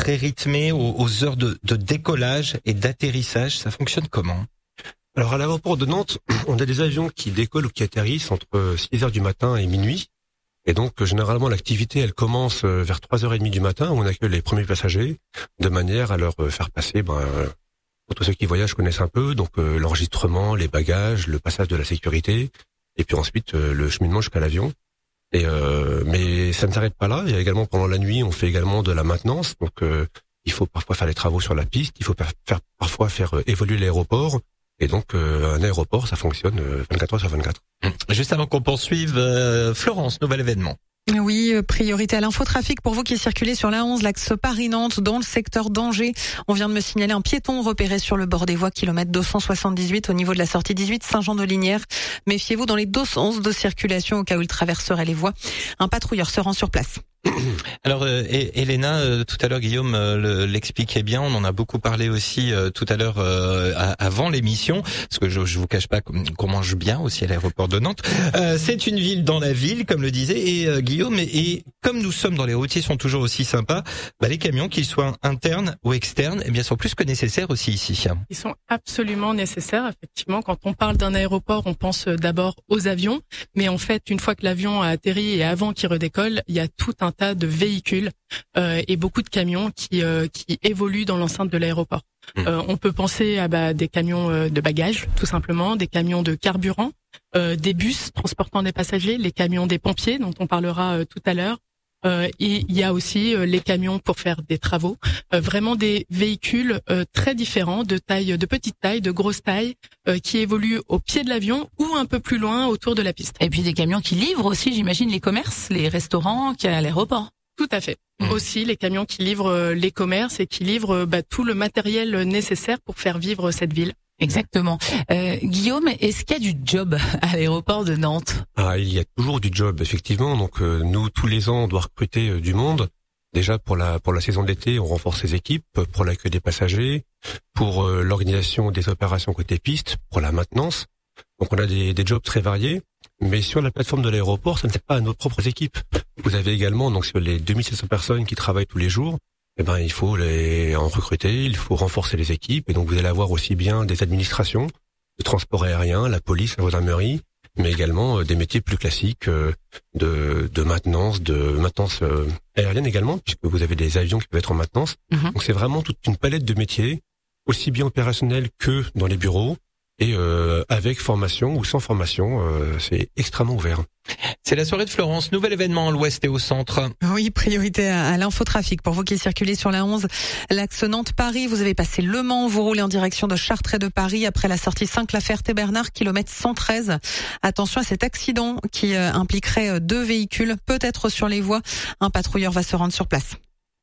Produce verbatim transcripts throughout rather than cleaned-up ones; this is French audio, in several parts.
très rythmé aux, aux heures de, de décollage et d'atterrissage. Ça fonctionne comment ? Alors à l'aéroport de Nantes, on a des avions qui décollent ou qui atterrissent entre six heures du matin et minuit. Et donc généralement l'activité elle commence vers trois heures trente du matin où on accueille les premiers passagers de manière à leur faire passer, ben, pour tous ceux qui voyagent connaissent un peu, donc euh, l'enregistrement, les bagages, le passage de la sécurité et puis ensuite euh, le cheminement jusqu'à l'avion. Et euh, mais ça ne s'arrête pas là. Il y a également pendant la nuit, on fait également de la maintenance. Donc euh, il faut parfois faire des travaux sur la piste, il faut faire parfois faire euh, évoluer l'aéroport. Et donc euh, un aéroport, ça fonctionne euh, vingt-quatre heures sur vingt-quatre. Juste avant qu'on poursuive, euh, Florence, nouvel événement. Oui, priorité à l'infotrafic pour vous qui circulez sur l'A onze, l'axe Paris-Nantes, dans le secteur d'Angers. On vient de me signaler un piéton repéré sur le bord des voies, kilomètre deux cent soixante-dix-huit, au niveau de la sortie dix-huit, Saint-Jean-de-Linière. Méfiez-vous dans les deux sens de circulation au cas où il traverserait les voies. Un patrouilleur se rend sur place. Alors, euh, Elena, euh, tout à l'heure, Guillaume euh, le, l'expliquait bien. On en a beaucoup parlé aussi euh, tout à l'heure euh, à, avant l'émission, parce que je, je vous cache pas qu'on mange bien aussi à l'aéroport de Nantes. Euh, c'est une ville dans la ville, comme le disait et euh, Guillaume. Et, et comme nous sommes dans les routiers, sont toujours aussi sympas. Bah, les camions, qu'ils soient internes ou externes, eh bien, sont plus que nécessaires aussi ici. Ils sont absolument nécessaires. Effectivement, quand on parle d'un aéroport, on pense d'abord aux avions, mais en fait, une fois que l'avion a atterri et avant qu'il redécolle, il y a tout un tas de véhicules euh, et beaucoup de camions qui euh, qui évoluent dans l'enceinte de l'aéroport. Mmh. Euh, on peut penser à bah, des camions euh, de bagages, tout simplement, des camions de carburant, euh, des bus transportant des passagers, les camions des pompiers dont on parlera euh, tout à l'heure. Euh, et il y a aussi euh, les camions pour faire des travaux, euh, vraiment des véhicules euh, très différents, de taille, de petite taille, de grosse taille, euh, qui évoluent au pied de l'avion ou un peu plus loin autour de la piste. Et puis des camions qui livrent aussi, j'imagine, les commerces, les restaurants qui à l'aéroport. Tout à fait. Mmh. Aussi les camions qui livrent les commerces et qui livrent bah, tout le matériel nécessaire pour faire vivre cette ville. Exactement. Euh, Guillaume, est-ce qu'il y a du job à l'aéroport de Nantes ? Ah, il y a toujours du job, effectivement. Donc euh, nous, tous les ans, on doit recruter euh, du monde. Déjà pour la pour la saison d'été, on renforce les équipes pour l'accueil des passagers, pour euh, l'organisation des opérations côté piste, pour la maintenance. Donc on a des, des jobs très variés. Mais sur la plateforme de l'aéroport, ça ne fait pas à nos propres équipes. Vous avez également, donc sur les deux mille sept cents personnes qui travaillent tous les jours, eh ben il faut les en recruter, il faut renforcer les équipes. Et donc vous allez avoir aussi bien des administrations, le transport aérien, la police, la gendarmerie, mais également euh, des métiers plus classiques euh, de, de maintenance, de maintenance euh, aérienne également, puisque vous avez des avions qui peuvent être en maintenance. Mmh. Donc c'est vraiment toute une palette de métiers, aussi bien opérationnels que dans les bureaux. Et euh, avec formation ou sans formation, euh, c'est extrêmement ouvert. C'est la soirée de Florence, nouvel événement à l'ouest et au centre. Oui, priorité à, à l'infotrafic. Pour vous qui circulez sur la onze, l'axe Nantes-Paris, vous avez passé Le Mans, vous roulez en direction de Chartres et de Paris après la sortie Saint-La-Ferté-Bernard, kilomètre cent treize. Attention à cet accident qui euh, impliquerait deux véhicules, peut-être sur les voies. Un patrouilleur va se rendre sur place.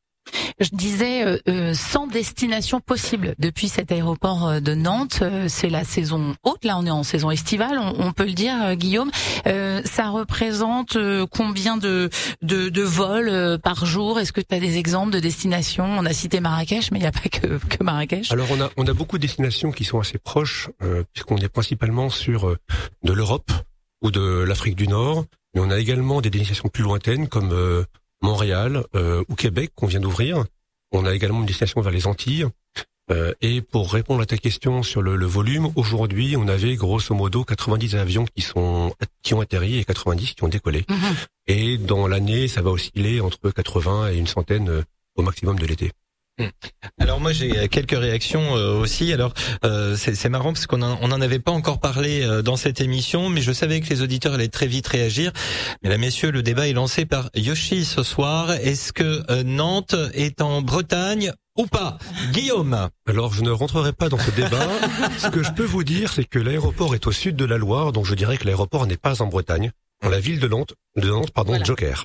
Je disais euh, euh, sans destination possible depuis cet aéroport de Nantes. Euh, c'est la saison haute, là on est en saison estivale, on, on peut le dire, euh, Guillaume. Euh, ça représente euh, combien de, de, de vols euh, par jour ? Est-ce que tu as des exemples de destinations ? On a cité Marrakech, mais il n'y a pas que, que Marrakech. Alors on a on a beaucoup de destinations qui sont assez proches, euh, puisqu'on est principalement sur euh, de l'Europe ou de l'Afrique du Nord, mais on a également des destinations plus lointaines comme euh, Montréal euh, ou Québec qu'on vient d'ouvrir. On a également une destination vers les Antilles. Euh, et pour répondre à ta question sur le, le volume, aujourd'hui, on avait grosso modo quatre-vingt-dix avions qui sont qui ont atterri et quatre-vingt-dix qui ont décollé. Mmh. Et dans l'année, ça va osciller entre quatre-vingts et une centaine euh, au maximum de l'été. Alors moi j'ai quelques réactions euh, aussi. Alors euh, c'est, c'est marrant parce qu'on on en avait pas encore parlé euh, dans cette émission, mais je savais que les auditeurs allaient très vite réagir. Mais là, messieurs, le débat est lancé par Yoshi ce soir. Est-ce que euh, Nantes est en Bretagne ou pas, Guillaume? Alors je ne rentrerai pas dans ce débat. Ce que je peux vous dire, c'est que l'aéroport est au sud de la Loire, donc je dirais que l'aéroport n'est pas en Bretagne. Dans la ville de Nantes, de Nantes, pardon, voilà. Joker.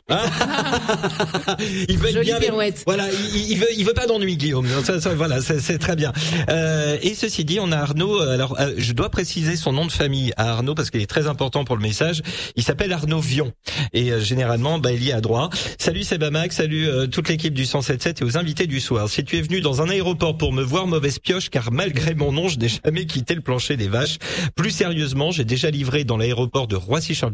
il veut être Jolie bien pirouette. Voilà, il, il veut, il veut pas d'ennui, Guillaume. Ça, ça, voilà, c'est, c'est très bien. Euh, et ceci dit, on a Arnaud. Alors, euh, je dois préciser son nom de famille à Arnaud parce qu'il est très important pour le message. Il s'appelle Arnaud Vion et euh, généralement, bah, il y est à droite. Salut Sebamax, salut euh, toute l'équipe du cent sept sept et aux invités du soir. Si tu es venu dans un aéroport pour me voir, mauvaise pioche, car malgré mon nom, je n'ai jamais quitté le plancher des vaches. Plus sérieusement, j'ai déjà livré dans l'aéroport de Roissy-Charles de Gaulle pour le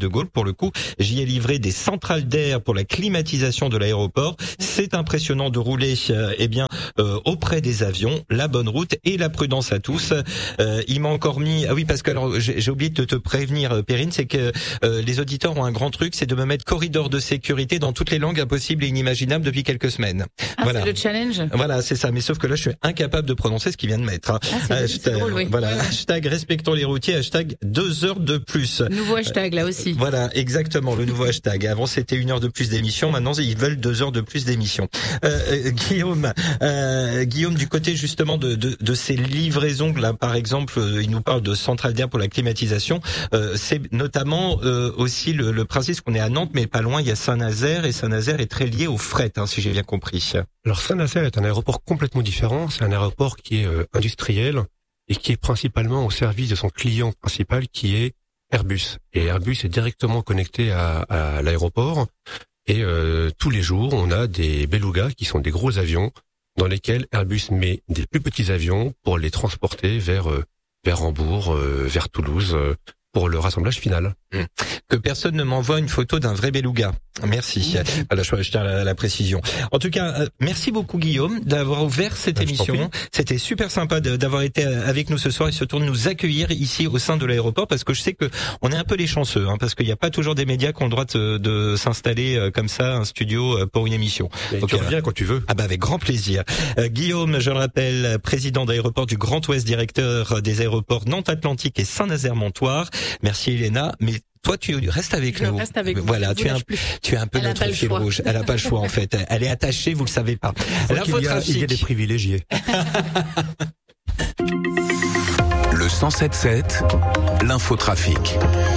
le coup. J'y ai livré des centrales d'air pour la climatisation de l'aéroport. C'est impressionnant de rouler, euh, eh bien, euh, auprès des avions. La bonne route et la prudence à tous. Euh, il m'a encore mis, ah oui, parce que alors j'ai, j'ai oublié de te prévenir, Perrine, c'est que euh, les auditeurs ont un grand truc, c'est de me mettre corridor de sécurité dans toutes les langues impossibles et inimaginables depuis quelques semaines. Ah, voilà. C'est le challenge. Voilà, c'est ça. Mais sauf que là, je suis incapable de prononcer ce qu'il vient de mettre. Hein. Ah, c'est, hashtag, c'est drôle, oui. Voilà, hashtag respectons les routiers, hashtag deux heures de plus. Nouveau hashtag là aussi. Voilà, exactement, le nouveau hashtag. Avant, c'était une heure de plus d'émission. Maintenant, ils veulent deux heures de plus d'émission. Euh, euh, Guillaume, euh, Guillaume, du côté justement de, de, de ces livraisons, là, par exemple, euh, il nous parle de centrales d'air pour la climatisation. Euh, c'est notamment euh, aussi le, le principe qu'on est à Nantes, mais pas loin, il y a Saint-Nazaire, et Saint-Nazaire est très lié au fret, hein, si j'ai bien compris. Alors Saint-Nazaire est un aéroport complètement différent. C'est un aéroport qui est euh, industriel et qui est principalement au service de son client principal, qui est Airbus. Et Airbus est directement connecté à, à l'aéroport. Et euh, tous les jours, on a des belugas qui sont des gros avions dans lesquels Airbus met des plus petits avions pour les transporter vers euh, vers Hambourg, euh, vers Toulouse, euh, pour le rassemblage final. Mmh. Que personne ne m'envoie une photo d'un vrai beluga. Merci. Mmh. Voilà, je, je tiens à la, la précision. En tout cas, euh, merci beaucoup Guillaume d'avoir ouvert cette ah, émission. C'était super sympa de, d'avoir été avec nous ce soir et surtout de nous accueillir ici au sein de l'aéroport, parce que je sais que on est un peu les chanceux, hein, parce qu'il n'y a pas toujours des médias qui ont le droit de, de s'installer euh, comme ça, un studio euh, pour une émission. Et tu reviens quand tu veux. Ah bah avec grand plaisir. Euh, Guillaume, je le rappelle, président d'aéroport du Grand Ouest, directeur des aéroports Nantes Atlantique et Saint-Nazaire-Montoire. Merci Elena, mais toi tu restes avec je nous. Reste avec voilà, vous. tu es un, tu es un peu Elle notre fil rouge. Elle a pas le choix en fait. Elle est attachée, vous le savez pas. L'infotrafic. Il y a des privilégiés. Le cent sept sept, l'infotrafic.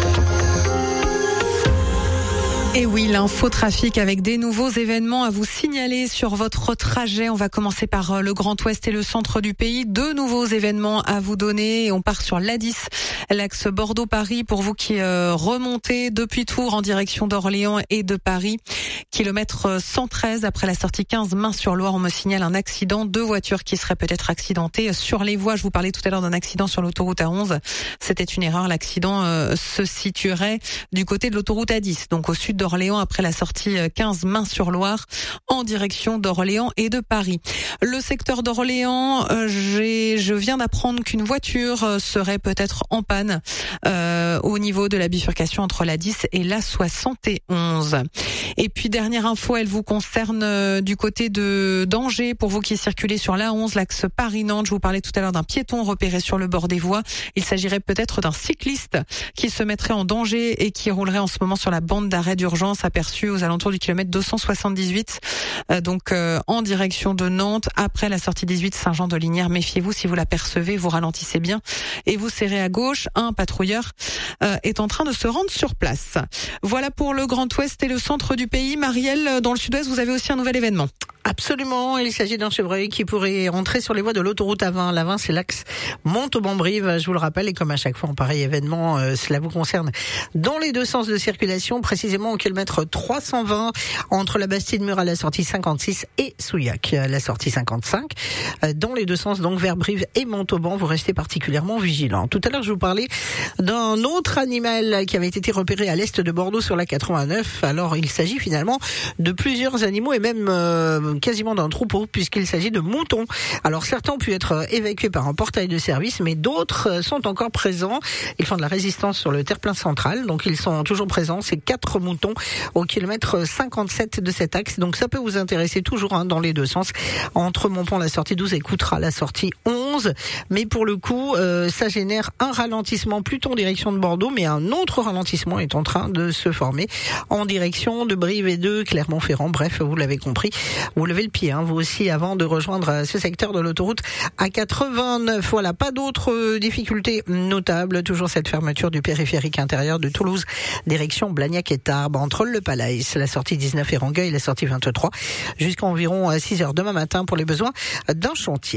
Et oui, l'infotrafic avec des nouveaux événements à vous signaler sur votre trajet. On va commencer par le Grand Ouest et le centre du pays. Deux nouveaux événements à vous donner. Et on part sur l'A dix, l'axe Bordeaux-Paris, pour vous qui euh, remontez depuis Tours en direction d'Orléans et de Paris. Kilomètre cent treize, après la sortie quinze Main-sur-Loire, on me signale un accident. Deux voitures qui seraient peut-être accidentées sur les voies. Je vous parlais tout à l'heure d'un accident sur l'autoroute A onze. C'était une erreur. L'accident euh, se situerait du côté de l'autoroute A dix, donc au sud de d'Orléans, après la sortie quinze Main-sur-Loire, en direction d'Orléans et de Paris. Le secteur d'Orléans, euh, j'ai, je viens d'apprendre qu'une voiture euh, serait peut-être en panne euh, au niveau de la bifurcation entre la dix et la soixante et onze. Et puis dernière info, elle vous concerne euh, du côté de d'Angers, pour vous qui circulez sur l'A onze, l'axe Paris-Nantes. Je vous parlais tout à l'heure d'un piéton repéré sur le bord des voies. Il s'agirait peut-être d'un cycliste qui se mettrait en danger et qui roulerait en ce moment sur la bande d'arrêt d'urgence aperçue aux alentours du kilomètre deux cent soixante-dix-huit, euh, donc euh, en direction de Nantes, après la sortie dix-huit Saint-Jean-de-Lignières. Méfiez-vous, si vous l'apercevez, vous ralentissez bien et vous serrez à gauche. Un patrouilleur euh, est en train de se rendre sur place. Voilà pour le Grand Ouest et le centre du pays. Marielle, dans le sud-ouest, vous avez aussi un nouvel événement. Absolument, il s'agit d'un chevreuil qui pourrait entrer sur les voies de l'autoroute A vingt. L'A vingt, c'est l'axe Montauban-Brive, je vous le rappelle, et comme à chaque fois en pareil événement, euh, cela vous concerne dans les deux sens de circulation, précisément au kilomètre trois cent vingt, entre la Bastide-Mur à la sortie cinquante-six et Souillac à la sortie cinquante-cinq. Euh, dans les deux sens, donc vers Brive et Montauban, vous restez particulièrement vigilants. Tout à l'heure, je vous parlais d'un autre animal qui avait été repéré à l'est de Bordeaux sur la quatre-vingt-neuf. Alors, il s'agit finalement de plusieurs animaux et même... Euh, quasiment d'un troupeau, puisqu'il s'agit de moutons. Alors certains ont pu être évacués par un portail de service, mais d'autres sont encore présents. Ils font de la résistance sur le terre-plein central, donc ils sont toujours présents. C'est quatre moutons au kilomètre cinquante-sept de cet axe, donc ça peut vous intéresser toujours hein, dans les deux sens, entre Montpont la sortie douze et Coutras la sortie onze. Mais pour le coup, euh, ça génère un ralentissement plutôt en direction de Bordeaux, mais un autre ralentissement est en train de se former en direction de Brive et de Clermont-Ferrand. Bref, vous l'avez compris, vous levez le pied, hein, vous aussi, avant de rejoindre ce secteur de l'autoroute A quatre-vingt-neuf. Voilà, pas d'autres difficultés notables. Toujours cette fermeture du périphérique intérieur de Toulouse, direction Blagnac et Tarbes, entre le Palais, la sortie dix-neuf et Rangueil, la sortie vingt-trois, jusqu'à environ six heures demain matin pour les besoins d'un chantier.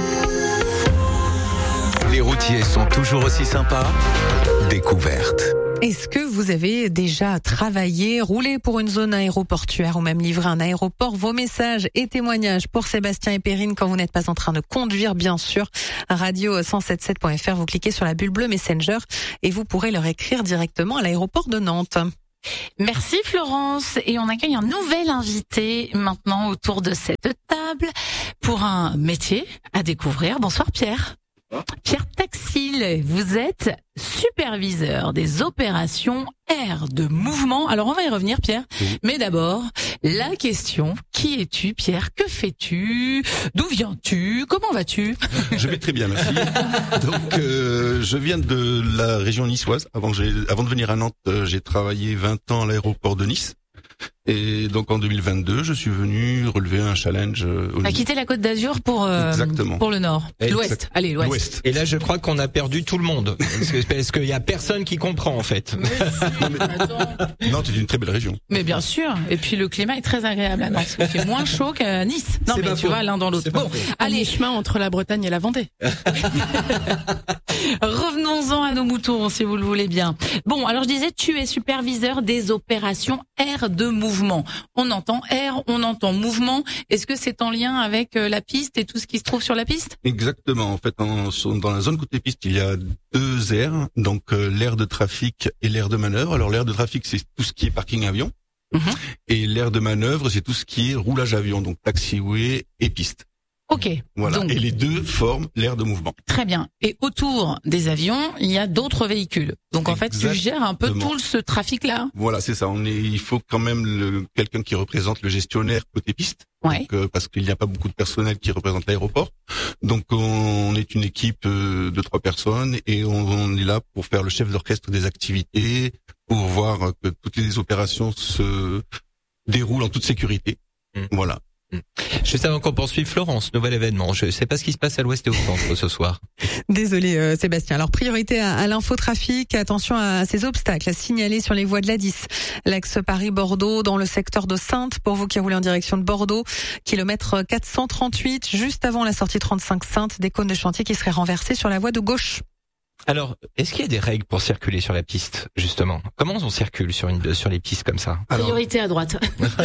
Les routiers sont toujours aussi sympas. Découverte. Est-ce que vous avez déjà travaillé, roulé pour une zone aéroportuaire ou même livré un aéroport? Vos messages et témoignages pour Sébastien et Perrine quand vous n'êtes pas en train de conduire, bien sûr. radio cent soixante-dix-sept point f r, vous cliquez sur la bulle bleue Messenger et vous pourrez leur écrire directement à l'aéroport de Nantes. Merci Florence, et on accueille un nouvel invité maintenant autour de cette table pour un métier à découvrir. Bonsoir Pierre. Pierre Taxil, vous êtes superviseur des opérations air de mouvement. Alors on va y revenir Pierre, oui. Mais d'abord, la question, qui es-tu Pierre? Que fais-tu? D'où viens-tu? Comment vas-tu? Je vais très bien, merci. Donc euh, je viens de la région niçoise. Avant, j'ai, avant de venir à Nantes, euh, j'ai travaillé vingt ans à l'aéroport de Nice. Et donc en deux mille vingt-deux, je suis venu relever un challenge. Au à quitter la Côte d'Azur pour euh, pour le nord, et l'ouest. Exact. Allez, l'ouest. l'ouest. Et là, je crois qu'on a perdu tout le monde parce, que, parce qu'il y a personne qui comprend en fait. Mais si, non, mais... Nantes est une très belle région. Mais bien sûr. Et puis le climat est très agréable à Nantes. Il fait moins chaud qu'à Nice. Non, c'est mais tu faux. Vois l'un dans l'autre. Bon, allez, chemin entre la Bretagne et la Vendée. Revenons-en à nos moutons, si vous le voulez bien. Bon, alors je disais, tu es superviseur des opérations air de mouvement. On entend air, on entend mouvement. Est-ce que c'est en lien avec la piste et tout ce qui se trouve sur la piste? Exactement. En fait, en, dans la zone côté piste, il y a deux aires, donc euh, l'aire de trafic et l'aire de manœuvre. Alors l'aire de trafic, c'est tout ce qui est parking avion, mmh. Et l'aire de manœuvre, c'est tout ce qui est roulage avion, donc taxiway et piste. Ok. Voilà. Donc, et les deux forment l'aire de mouvement. Très bien. Et autour des avions, il y a d'autres véhicules. Donc en Exactement. Fait, tu gères un peu tout ce trafic-là. Voilà, c'est ça. On est, il faut quand même le, quelqu'un qui représente le gestionnaire côté piste. Ouais. Donc, euh, parce qu'il n'y a pas beaucoup de personnel qui représente l'aéroport. Donc on est une équipe euh, de trois personnes et on, on est là pour faire le chef d'orchestre des activités, pour voir que toutes les opérations se déroulent en toute sécurité. Mmh. Voilà. Juste avant qu'on poursuive, Florence, nouvel événement. Je sais pas ce qui se passe à l'ouest et au centre ce soir. Désolé euh, Sébastien. Alors priorité à, à l'infotrafic, attention à ces obstacles à signaler sur les voies de l'A dix. L'axe Paris-Bordeaux dans le secteur de Saintes, pour vous qui roulez en direction de Bordeaux, kilomètre quatre cent trente-huit, juste avant la sortie trente-cinq Saintes, des cônes de chantier qui seraient renversés sur la voie de gauche. Alors, est-ce qu'il y a des règles pour circuler sur la piste, justement? Comment on circule sur une sur les pistes comme ça? Alors, priorité à droite.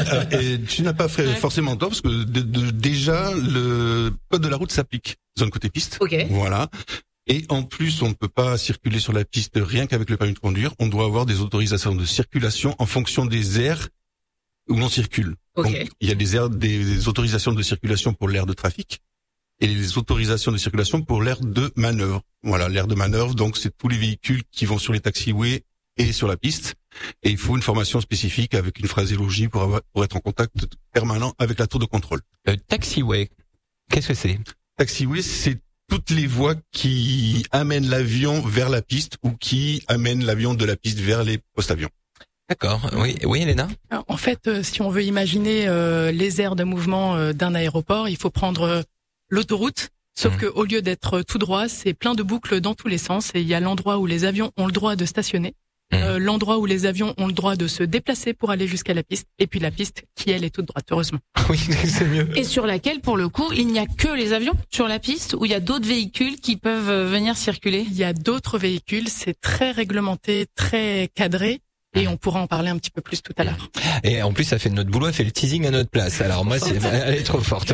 Et tu n'as pas fait ouais. forcément tort, parce que de, de, déjà, le code de la route s'applique. Zone côté piste. Ok. Voilà. Et en plus, on ne peut pas circuler sur la piste rien qu'avec le permis de conduire. On doit avoir des autorisations de circulation en fonction des aires où l'on circule. Okay. Donc, il y a des aires, des, des autorisations de circulation pour l'aire de trafic et les autorisations de circulation pour l'aire de manœuvre. Voilà, l'aire de manœuvre, donc c'est tous les véhicules qui vont sur les taxiways et sur la piste. Et il faut une formation spécifique avec une phraséologie pour avoir, pour être en contact permanent avec la tour de contrôle. Euh, taxiway, qu'est-ce que c'est? Taxiway, c'est toutes les voies qui amènent l'avion vers la piste ou qui amènent l'avion de la piste vers les post-avions. D'accord. Oui, oui, Elena. Alors, en fait, euh, si on veut imaginer euh, les aires de mouvement euh, d'un aéroport, il faut prendre euh, l'autoroute. Sauf mmh. que au lieu d'être tout droit, c'est plein de boucles dans tous les sens. Et il y a l'endroit où les avions ont le droit de stationner, mmh. euh, l'endroit où les avions ont le droit de se déplacer pour aller jusqu'à la piste, et puis la piste qui elle est toute droite, heureusement. Oui, c'est mieux. Et sur laquelle, pour le coup, il n'y a que les avions sur la piste, où il y a d'autres véhicules qui peuvent venir circuler. Il y a d'autres véhicules, c'est très réglementé, très cadré. Et on pourra en parler un petit peu plus tout à l'heure. Et en plus, ça fait notre boulot, elle fait le teasing à notre place. Alors moi, c'est, elle est trop forte.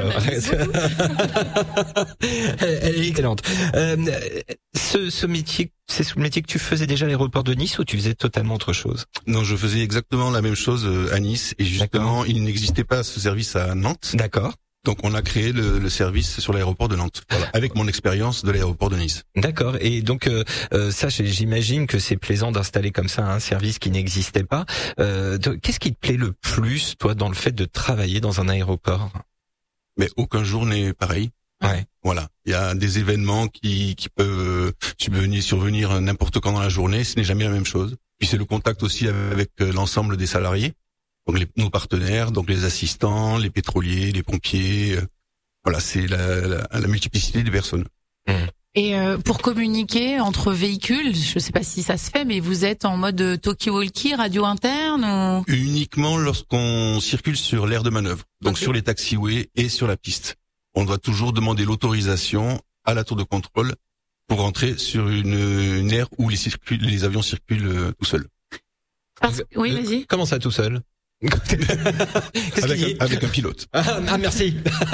Elle est excellente. Euh, ce, ce métier, c'est ce métier que tu faisais déjà à l'aéroport de Nice ou tu faisais totalement autre chose? Non, je faisais exactement la même chose à Nice. Et justement, D'accord. il n'existait pas ce service à Nantes. D'accord. Donc on a créé le, le service sur l'aéroport de Nantes, voilà, avec mon expérience de l'aéroport de Nice. D'accord. Et donc euh, euh, ça, j'imagine que c'est plaisant d'installer comme ça un service qui n'existait pas. Euh, qu'est-ce qui te plaît le plus, toi, dans le fait de travailler dans un aéroport? Mais aucun jour n'est pareil. Ouais. Voilà. Il y a des événements qui, qui peuvent subvenir, survenir n'importe quand dans la journée. Ce n'est jamais la même chose. Puis c'est le contact aussi avec l'ensemble des salariés. Donc les, nos partenaires, donc les assistants, les pétroliers, les pompiers, euh, voilà, c'est la, la, la multiplicité des personnes. Mmh. Et euh, pour communiquer entre véhicules, je ne sais pas si ça se fait, mais vous êtes en mode talkie-walkie, radio interne ou... Uniquement lorsqu'on circule sur l'aire de manœuvre, donc okay. sur les taxiways et sur la piste. On doit toujours demander l'autorisation à la tour de contrôle pour rentrer sur une, une aire où les, circul- les avions circulent euh, tout seuls. Parce... Oui, vas-y. Comment ça tout seul? avec, un, avec un pilote. Ah, ah merci.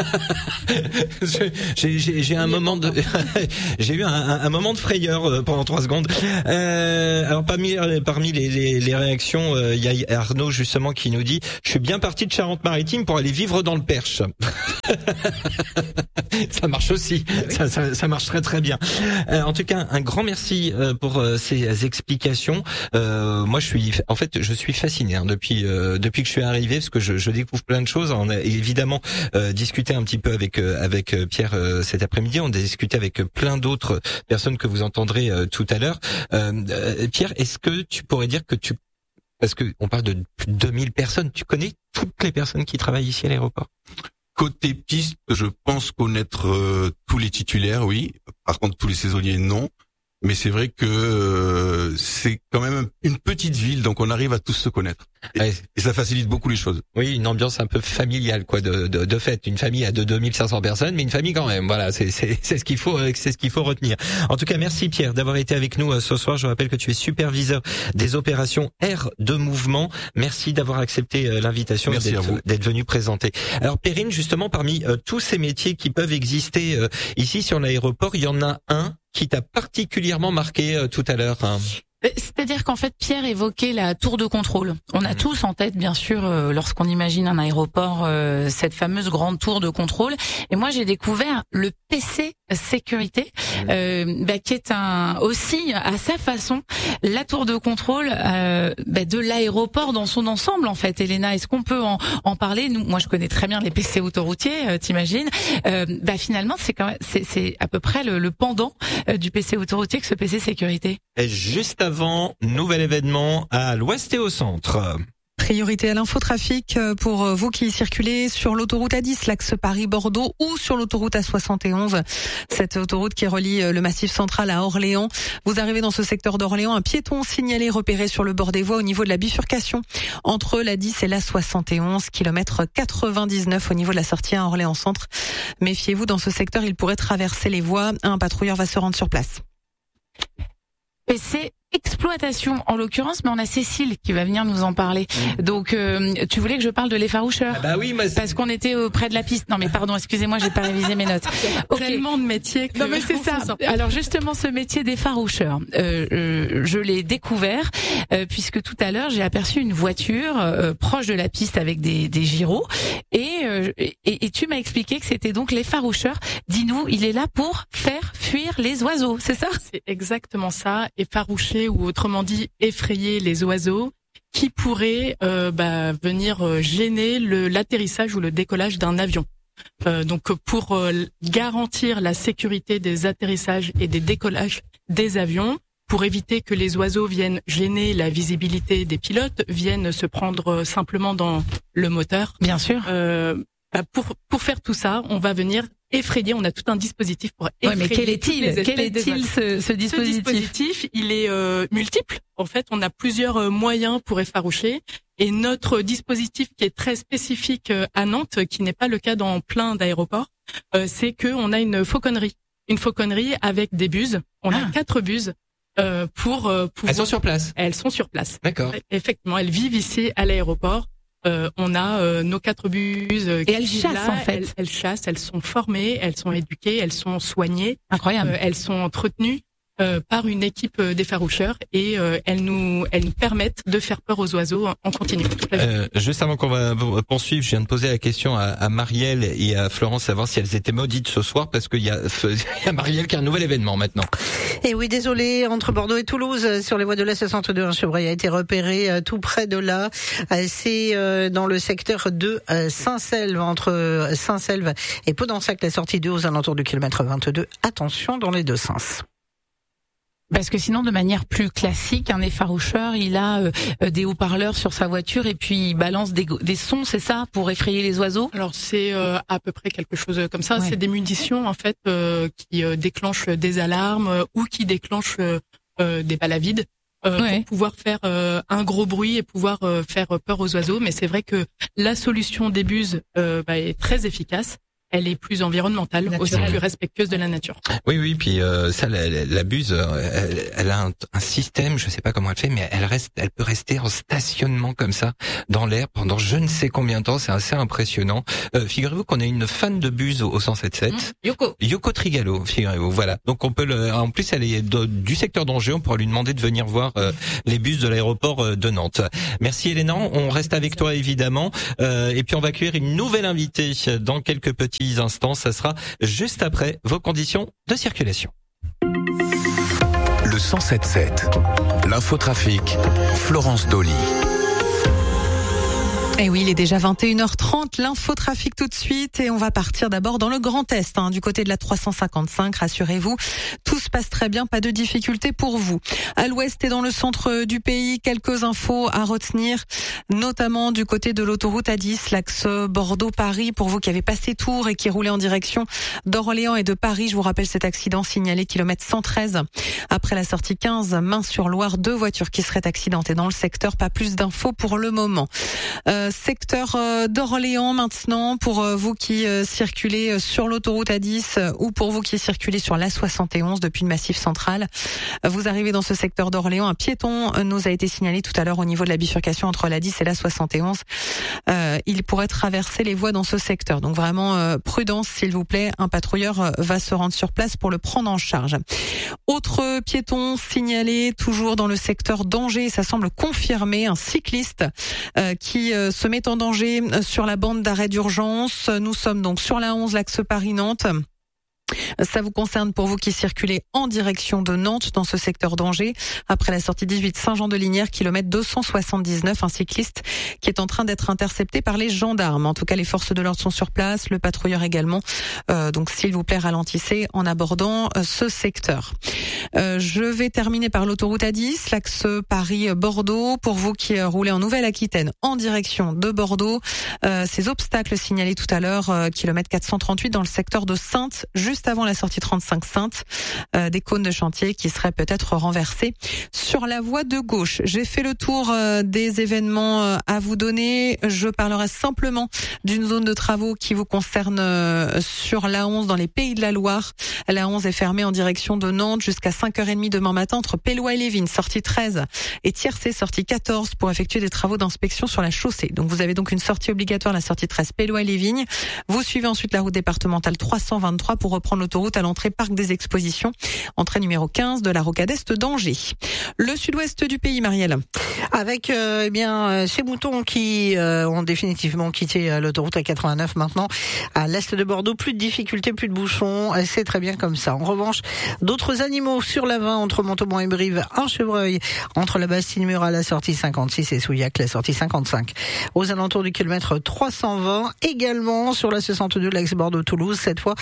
j'ai, j'ai, j'ai un moment de, j'ai eu un, un moment de frayeur pendant trois secondes. Euh, alors parmi parmi les, les, les réactions, il y a Arnaud justement qui nous dit: je suis bien parti de Charente-Maritime pour aller vivre dans le Perche. Ça marche aussi. Ça, ça, ça marche très très bien. Euh, en tout cas, un grand merci pour ces explications. Euh, moi, je suis, en fait, je suis fasciné hein, depuis euh, depuis que je suis arrivé, parce que je, je découvre plein de choses. On a évidemment euh, discuté un petit peu avec euh, avec Pierre euh, cet après-midi. On a discuté avec plein d'autres personnes que vous entendrez euh, tout à l'heure. Euh, euh, Pierre, est-ce que tu pourrais dire que tu, parce que on parle de plus de deux mille personnes, tu connais toutes les personnes qui travaillent ici à l'aéroport? Côté piste, je pense connaître euh, tous les titulaires, oui. Par contre, tous les saisonniers, non. Mais c'est vrai que euh, c'est quand même une petite ville, donc on arrive à tous se connaître. Et, ouais. et ça facilite beaucoup les choses. Oui, une ambiance un peu familiale, quoi, de, de, de fait. Une famille à de deux mille cinq cents personnes, mais une famille quand même. Voilà, c'est, c'est, c'est ce qu'il faut, c'est ce qu'il faut retenir. En tout cas, merci Pierre d'avoir été avec nous ce soir. Je rappelle que tu es superviseur des opérations air de mouvement. Merci d'avoir accepté l'invitation merci d'être, d'être venu présenter. Alors Perrine, justement, parmi euh, tous ces métiers qui peuvent exister euh, ici sur l'aéroport, il y en a un qui t'a particulièrement marqué euh, tout à l'heure hein. C'est-à-dire qu'en fait, Pierre évoquait la tour de contrôle. On a mmh. tous en tête, bien sûr, euh, lorsqu'on imagine un aéroport, euh, cette fameuse grande tour de contrôle. Et moi, j'ai découvert le P C sécurité, mmh. euh, bah, qui est un aussi, à sa façon, la tour de contrôle euh, bah, de l'aéroport dans son ensemble, en fait. Elena, est-ce qu'on peut en, en parler? Nous, moi, je connais très bien les P C autoroutiers, euh, t'imagines. Euh, bah, finalement, c'est quand même, c'est, c'est à peu près le, le pendant euh, du P C autoroutier que ce P C sécurité. Et juste avant, nouvel événement à l'ouest et au centre. Priorité à l'infotrafic pour vous qui circulez sur l'autoroute A dix, l'axe Paris-Bordeaux ou sur l'autoroute A soixante et onze. Cette autoroute qui relie le Massif central à Orléans. Vous arrivez dans ce secteur d'Orléans, un piéton signalé repéré sur le bord des voies au niveau de la bifurcation entre l'A dix et l'A soixante et onze, kilomètre quatre-vingt-dix-neuf au niveau de la sortie à Orléans centre. Méfiez-vous, dans ce secteur, il pourrait traverser les voies. Un patrouilleur va se rendre sur place. P C exploitation en l'occurrence, mais on a Cécile qui va venir nous en parler. Mmh. Donc euh, tu voulais que je parle de l'effaroucheur? Ah bah oui, moi, parce qu'on était auprès de la piste. Non mais pardon, excusez-moi, j'ai pas révisé mes notes. Okay. Tellement de métiers que non mais c'est ça. Alors justement, ce métier d'effaroucheur, euh, euh, je l'ai découvert euh, puisque tout à l'heure j'ai aperçu une voiture euh, proche de la piste avec des, des gyros et, euh, et et tu m'as expliqué que c'était donc l'effaroucheur. Dis-nous, il est là pour faire fuir les oiseaux, c'est ça? C'est exactement ça, effaroucher ou autrement dit effrayer les oiseaux qui pourraient euh, bah, venir gêner le, l'atterrissage ou le décollage d'un avion. Euh, donc pour euh, garantir la sécurité des atterrissages et des décollages des avions, pour éviter que les oiseaux viennent gêner la visibilité des pilotes, viennent se prendre simplement dans le moteur. Bien sûr. Euh, bah, pour pour faire tout ça, on va venir effrayer. On a tout un dispositif pour effrayer. Ouais, mais quel est-il? Quel est-il ce, ce dispositif? Ce dispositif, il est euh, multiple. En fait, on a plusieurs euh, moyens pour effaroucher. Et notre dispositif, qui est très spécifique euh, à Nantes, qui n'est pas le cas dans plein d'aéroports, euh, c'est que on a une fauconnerie, une fauconnerie avec des buses. On ah. a quatre buses. Euh, pour euh, pouvoir... Elles sont sur place. Elles sont sur place. D'accord. Effectivement, elles vivent ici à l'aéroport. Euh, on a euh, nos quatre buses euh, et elles chassent là. en fait. Elles, elles chassent, elles sont formées, elles sont éduquées, elles sont soignées. Incroyable. Euh, elles sont entretenues euh, par une équipe d'effaroucheurs et euh, elles nous elles nous permettent de faire peur aux oiseaux en continu. Toute la euh, juste avant qu'on va poursuivre, je viens de poser la question à, à Marielle et à Florence, savoir si elles étaient maudites ce soir, parce qu'il y a, il y a Marielle qui a un nouvel événement maintenant. Et oui, désolé, entre Bordeaux et Toulouse, sur les voies de l'A soixante-deux, un chevreuil a été repéré euh, tout près de là. Euh, c'est euh, dans le secteur de euh, Saint-Selve, entre euh, Saint-Selve et Podensac, la sortie deux aux alentours du kilomètre vingt-deux. Attention dans les deux sens. Parce que sinon, de manière plus classique, un effaroucheur, il a euh, des haut-parleurs sur sa voiture et puis il balance des, des sons, c'est ça, pour effrayer les oiseaux? Alors c'est euh, à peu près quelque chose comme ça. Ouais. C'est des munitions en fait euh, qui euh, déclenchent des alarmes euh, ou qui déclenchent euh, des balles à vide euh, ouais. pour pouvoir faire euh, un gros bruit et pouvoir euh, faire peur aux oiseaux. Mais c'est vrai que la solution des buses euh, bah, est très efficace. elle est plus environnementale, Naturelle. aussi plus respectueuse de la nature. Oui, oui, puis euh, ça, la, la, la buse, elle, elle a un, un système, je sais pas comment elle fait, mais elle reste, elle peut rester en stationnement comme ça dans l'air pendant je ne sais combien de temps. C'est assez impressionnant. Euh, figurez-vous qu'on a une fan de buse au, au cent sept sept. Mmh. Yoko. Yoko Trigalo, figurez-vous. Voilà. Donc on peut le, en plus elle est de, du secteur d'Angers, on pourra lui demander de venir voir euh, les bus de l'aéroport de Nantes. Merci Elena, on reste avec toi évidemment. Euh, et puis on va accueillir une nouvelle invitée dans quelques petits instants. Ça sera juste après vos conditions de circulation. Le cent sept sept, l'infotrafic, Florence Dolly. Et oui, il est déjà vingt et une heures trente, l'infotrafic tout de suite et on va partir d'abord dans le Grand Est, hein, du côté de la trois cent cinquante-cinq, rassurez-vous, tout se passe très bien, pas de difficultés pour vous. À l'ouest et dans le centre du pays, quelques infos à retenir, notamment du côté de l'autoroute A dix, l'axe Bordeaux-Paris, pour vous qui avez passé Tours et qui roulez en direction d'Orléans et de Paris. Je vous rappelle cet accident signalé kilomètre cent treize. Après la sortie quinze, Main-sur-Loire, deux voitures qui seraient accidentées dans le secteur, pas plus d'infos pour le moment. Euh, secteur euh, d'Orléans maintenant, pour euh, vous qui euh, circulez sur l'autoroute A dix euh, ou pour vous qui circulez sur l'A soixante et onze depuis le Massif central. Euh, vous arrivez dans ce secteur d'Orléans, un piéton euh, nous a été signalé tout à l'heure au niveau de la bifurcation entre l'A dix et l'A soixante et onze. Euh, il pourrait traverser les voies dans ce secteur. Donc vraiment euh, prudence s'il vous plaît, un patrouilleur euh, va se rendre sur place pour le prendre en charge. Autre piéton signalé toujours dans le secteur d'Angers, ça semble confirmé, un cycliste euh, qui euh, se met en danger sur la bande d'arrêt d'urgence. Nous sommes donc sur la onze, l'axe Paris-Nantes. Ça vous concerne pour vous qui circulez en direction de Nantes dans ce secteur d'Angers. Après la sortie dix-huit Saint-Jean-de-Linière, kilomètre deux cent soixante-dix-neuf, un cycliste qui est en train d'être intercepté par les gendarmes. En tout cas, les forces de l'ordre sont sur place, le patrouilleur également. Euh, donc, s'il vous plaît, ralentissez en abordant euh, ce secteur. Euh, je vais terminer par l'autoroute A dix, l'axe Paris-Bordeaux. Pour vous qui roulez en Nouvelle-Aquitaine en direction de Bordeaux, euh, ces obstacles signalés tout à l'heure, euh, kilomètre quatre cent trente-huit dans le secteur de Saintes, juste avant la sortie trente-cinq Saintes, euh, des cônes de chantier qui seraient peut-être renversés sur la voie de gauche. J'ai fait le tour euh, des événements euh, à vous donner. Je parlerai simplement d'une zone de travaux qui vous concerne euh, sur l'A onze dans les Pays de la Loire. L'A onze est fermée en direction de Nantes jusqu'à cinq heures trente demain matin entre Pélois et Lévin, sortie treize, et Tiercé, sortie quatorze, pour effectuer des travaux d'inspection sur la chaussée. Donc vous avez donc une sortie obligatoire, la sortie treize Pélois et Lévin. Vous suivez ensuite la route départementale trois cent vingt-trois pour reprendre l'autoroute à l'entrée Parc des Expositions, entrée numéro quinze de la rocade est d'Angers. Le sud-ouest du pays, Marielle. Avec euh, eh bien ces moutons qui euh, ont définitivement quitté euh, l'autoroute A quatre-vingt-neuf maintenant à l'est de Bordeaux, plus de difficultés, plus de bouchons, c'est très bien comme ça. En revanche, d'autres animaux sur la vingt entre Montauban et Brive, un chevreuil entre la Bastille-Murat, la sortie cinquante-six et Souillac, la sortie cinquante-cinq. Aux alentours du kilomètre trois cent vingt, également sur la soixante-deux, l'axe Bordeaux-Toulouse, cette fois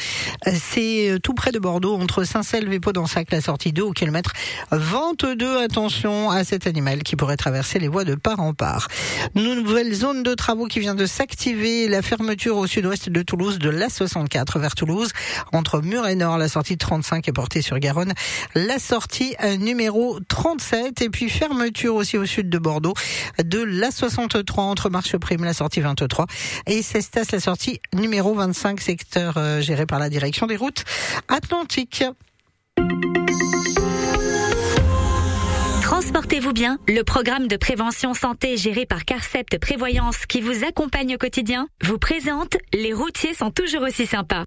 c'est tout près de Bordeaux, entre Saint-Selve et Podensac, la sortie deux au kilomètre vingt-deux. Attention à cet animal qui pourrait traverser les voies de part en part. Nouvelle zone de travaux qui vient de s'activer, la fermeture au sud-ouest de Toulouse de l'A soixante-quatre vers Toulouse, entre Muret-Nord, la sortie trente-cinq est portée sur Garonne, la sortie numéro trente-sept, et puis fermeture aussi au sud de Bordeaux de l'A soixante-trois entre Marcheprime, la sortie vingt-trois, et Cestas, la sortie numéro vingt-cinq, secteur euh, géré par la direction des routes Atlantique. Transportez-vous bien, le programme de prévention santé géré par Carcept Prévoyance qui vous accompagne au quotidien vous présente Les routiers sont toujours aussi sympas.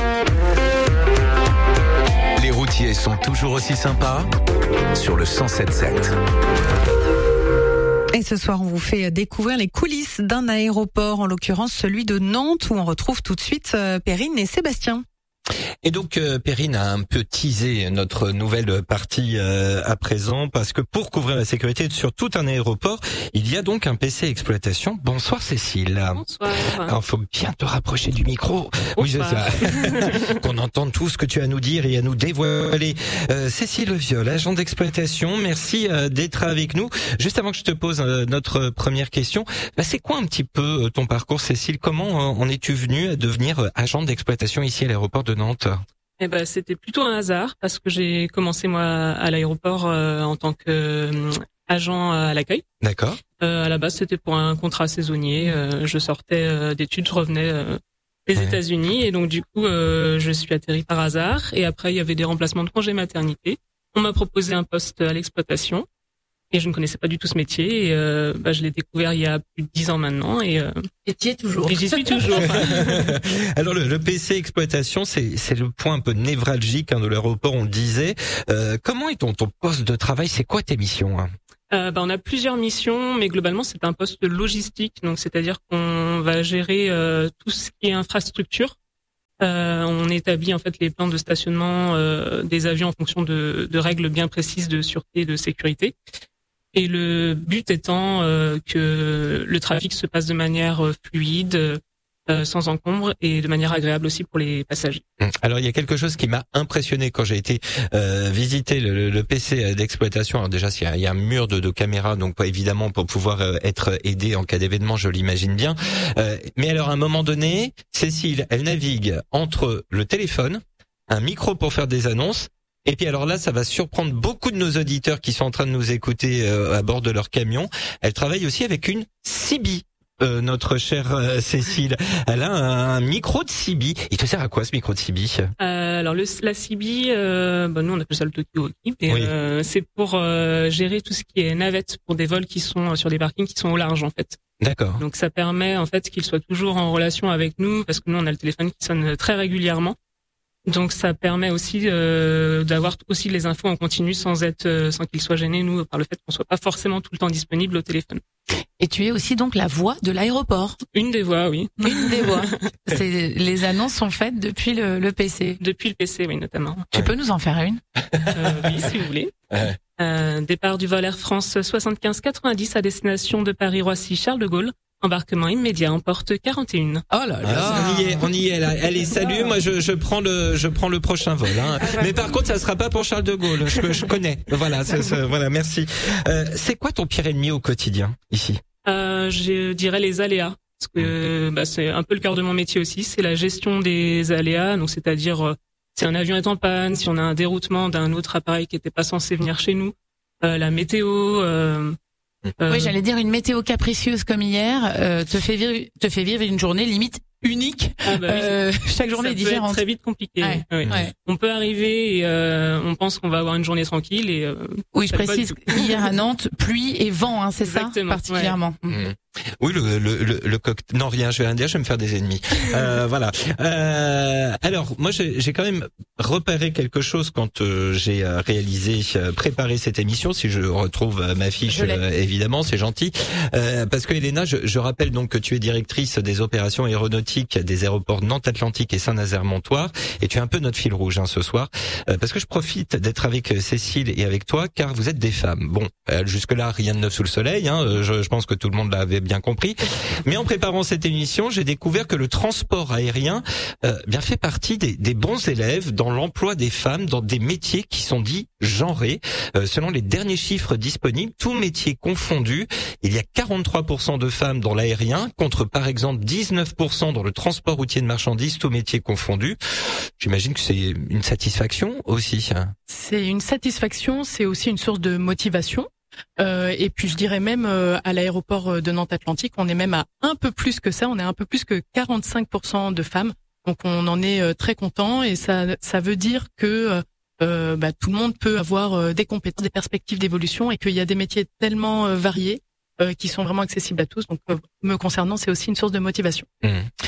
Les routiers sont toujours aussi sympas sur le cent sept sept. Et ce soir, on vous fait découvrir les coulisses d'un aéroport, en l'occurrence celui de Nantes, où on retrouve tout de suite Perrine et Sébastien. Et donc euh, Perrine a un peu teasé notre nouvelle partie euh, à présent, parce que pour couvrir la sécurité sur tout un aéroport, il y a donc un P C exploitation. Bonsoir Cécile. Bonsoir. Alors faut bien te rapprocher du micro. Oui, c'est ça. Qu'on entende tout ce que tu as à nous dire et à nous dévoiler. Euh, Cécile Viol, agent d'exploitation, merci euh, d'être avec nous. Juste avant que je te pose euh, notre première question, bah, c'est quoi un petit peu euh, ton parcours, Cécile? Comment euh, en es-tu venue à devenir euh, agent d'exploitation ici à l'aéroport de Nantes? Eh ben, c'était plutôt un hasard parce que j'ai commencé moi à l'aéroport euh, en tant que euh, agent à l'accueil. D'accord. Euh, à la base, c'était pour un contrat saisonnier. Euh, je sortais euh, d'études, je revenais euh, les Ouais. États-Unis. Et donc du coup, euh, je suis atterri par hasard. Et après, il y avait des remplacements de congé maternité. On m'a proposé un poste à l'exploitation. Et je ne connaissais pas du tout ce métier. Et euh, bah, je l'ai découvert il y a plus de dix ans maintenant. Et, euh, Et tu y es toujours. et j'y suis toujours. Alors le, le P C exploitation, c'est c'est le point un peu névralgique hein, de l'aéroport, on le disait. Euh, comment est ton ton poste de travail? C'est quoi tes missions hein Euh, bah, on a plusieurs missions, mais globalement c'est un poste logistique, donc c'est-à-dire qu'on va gérer euh, tout ce qui est infrastructure. Euh, on établit en fait les plans de stationnement euh, des avions en fonction de, de règles bien précises de sûreté et de sécurité. Et le but étant euh, que le trafic se passe de manière euh, fluide, euh, sans encombre et de manière agréable aussi pour les passagers. Alors il y a quelque chose qui m'a impressionné quand j'ai été euh, visiter le, le P C d'exploitation. Alors déjà il y a, il y a un mur de, de caméras, donc pas évidemment pour pouvoir euh, être aidé en cas d'événement, je l'imagine bien. Euh, mais alors à un moment donné, Cécile, elle navigue entre le téléphone, un micro pour faire des annonces. Et puis alors là, ça va surprendre beaucoup de nos auditeurs qui sont en train de nous écouter euh, à bord de leur camion. Elle travaille aussi avec une C B. Euh, notre chère euh, Cécile, elle a un, un micro de C B. Il te sert à quoi ce micro de C B? Euh, alors le, la C B, euh, bah nous on appelle ça le Talkie-Walkie, et Oui. euh, c'est pour euh, gérer tout ce qui est navette pour des vols qui sont sur des parkings qui sont au large en fait. D'accord. Donc ça permet en fait qu'ils soient toujours en relation avec nous parce que nous on a le téléphone qui sonne très régulièrement. Donc ça permet aussi euh, d'avoir aussi les infos en continu sans être euh, sans qu'ils soient gênés nous par le fait qu'on soit pas forcément tout le temps disponible au téléphone. Et tu es aussi donc la voix de l'aéroport. Une des voix, oui. Une des voix. C'est, les annonces sont faites depuis le, le P C. Depuis le P C, oui, notamment. Tu Ouais. peux nous en faire une? Euh, oui, si vous voulez. Ouais. Euh, départ du vol Air France soixante-quinze quatre-vingt-dix à destination de Paris-Roissy Charles de Gaulle. Embarquement immédiat en porte quarante et un. Oh là Ah, on y est, on y est là. Allez, salut. Moi, je, je prends le, je prends le prochain vol. Hein. Mais par contre, ça sera pas pour Charles de Gaulle. Je, je connais. Voilà, c'est, c'est, voilà. Merci. Euh, c'est quoi ton pire ennemi au quotidien ici? Euh, je dirais les aléas. Parce que bah, c'est un peu le cœur de mon métier aussi. C'est la gestion des aléas. Donc, c'est-à-dire euh, si un avion est en panne, si on a un déroutement d'un autre appareil qui n'était pas censé venir chez nous, euh, la météo. Euh, euh, Oui, j'allais dire une météo capricieuse comme hier euh, te fait vivre, te fait vivre une journée limite unique. ah bah oui. Euh, chaque journée Ça est peut être différente. très vite compliqué. Ouais, oui. ouais. On peut arriver et euh, on pense qu'on va avoir une journée tranquille et euh, Oui, je ça l'est pas précise, du hier à Nantes, pluie et vent, hein, c'est ça Exactement, particulièrement. Mmh. Oui, le le le, le cocktail. Non, rien. Je vais rien dire. Je vais me faire des ennemis. Euh, voilà. Euh, alors, moi, j'ai, j'ai quand même repéré quelque chose quand euh, j'ai euh, réalisé, euh, préparé cette émission. Si je retrouve euh, ma fiche, Je l'ai. euh, évidemment, c'est gentil. Euh, parce que Elena, je, je rappelle donc que tu es directrice des opérations aéronautiques des aéroports Nantes-Atlantique et Saint-Nazaire-Montoire, et tu es un peu notre fil rouge hein, ce soir, euh, parce que je profite d'être avec Cécile et avec toi, car vous êtes des femmes. Bon, euh, jusque-là, rien de neuf sous le soleil. Hein, euh, je, je pense que tout le monde l'avait bien compris. Mais en préparant cette émission, j'ai découvert que le transport aérien euh, bien fait partie des, des bons élèves dans l'emploi des femmes dans des métiers qui sont dits genrés. Euh, selon les derniers chiffres disponibles, tous métiers confondus, il y a quarante-trois pour cent de femmes dans l'aérien, contre par exemple dix-neuf pour cent dans le transport routier de marchandises, tous métiers confondus. J'imagine que c'est une satisfaction aussi. C'est une satisfaction, c'est aussi une source de motivation. Euh, et puis je dirais même euh, à l'aéroport de Nantes-Atlantique, on est même à un peu plus que ça, on est un peu plus que quarante-cinq pour cent de femmes. Donc on en est euh, très content et ça ça veut dire que euh, bah, tout le monde peut avoir euh, des compétences, des perspectives d'évolution et qu'il y a des métiers tellement euh, variés euh, qui sont vraiment accessibles à tous. Donc euh, me concernant, c'est aussi une source de motivation. Mmh.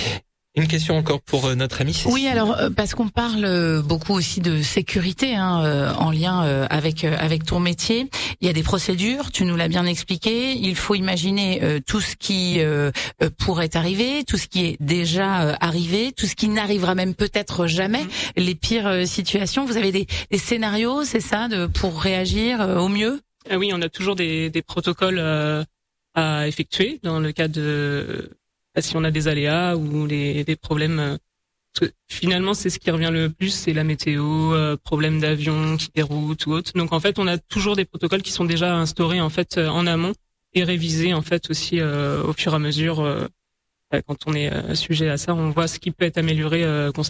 Une question encore pour euh, notre amie Cécile. Oui, alors euh, parce qu'on parle euh, beaucoup aussi de sécurité hein, euh, en lien euh, avec euh, avec ton métier. Il y a des procédures, tu nous l'as bien expliqué. Il faut imaginer euh, tout ce qui euh, euh, pourrait arriver, tout ce qui est déjà euh, arrivé, tout ce qui n'arrivera même peut-être jamais. Mmh. Les pires euh, situations. Vous avez des, des scénarios, c'est ça, de pour réagir euh, au mieux. Ah oui, on a toujours des, des protocoles euh, à effectuer dans le cas de si on a des aléas ou les, des problèmes. Parce que finalement, c'est ce qui revient le plus, c'est la météo, euh, problème d'avion qui déroute ou autre. Donc en fait, on a toujours des protocoles qui sont déjà instaurés en fait en amont et révisés en fait aussi euh, au fur et à mesure. Euh, quand on est euh, sujet à ça, on voit ce qui peut être amélioré euh, constamment.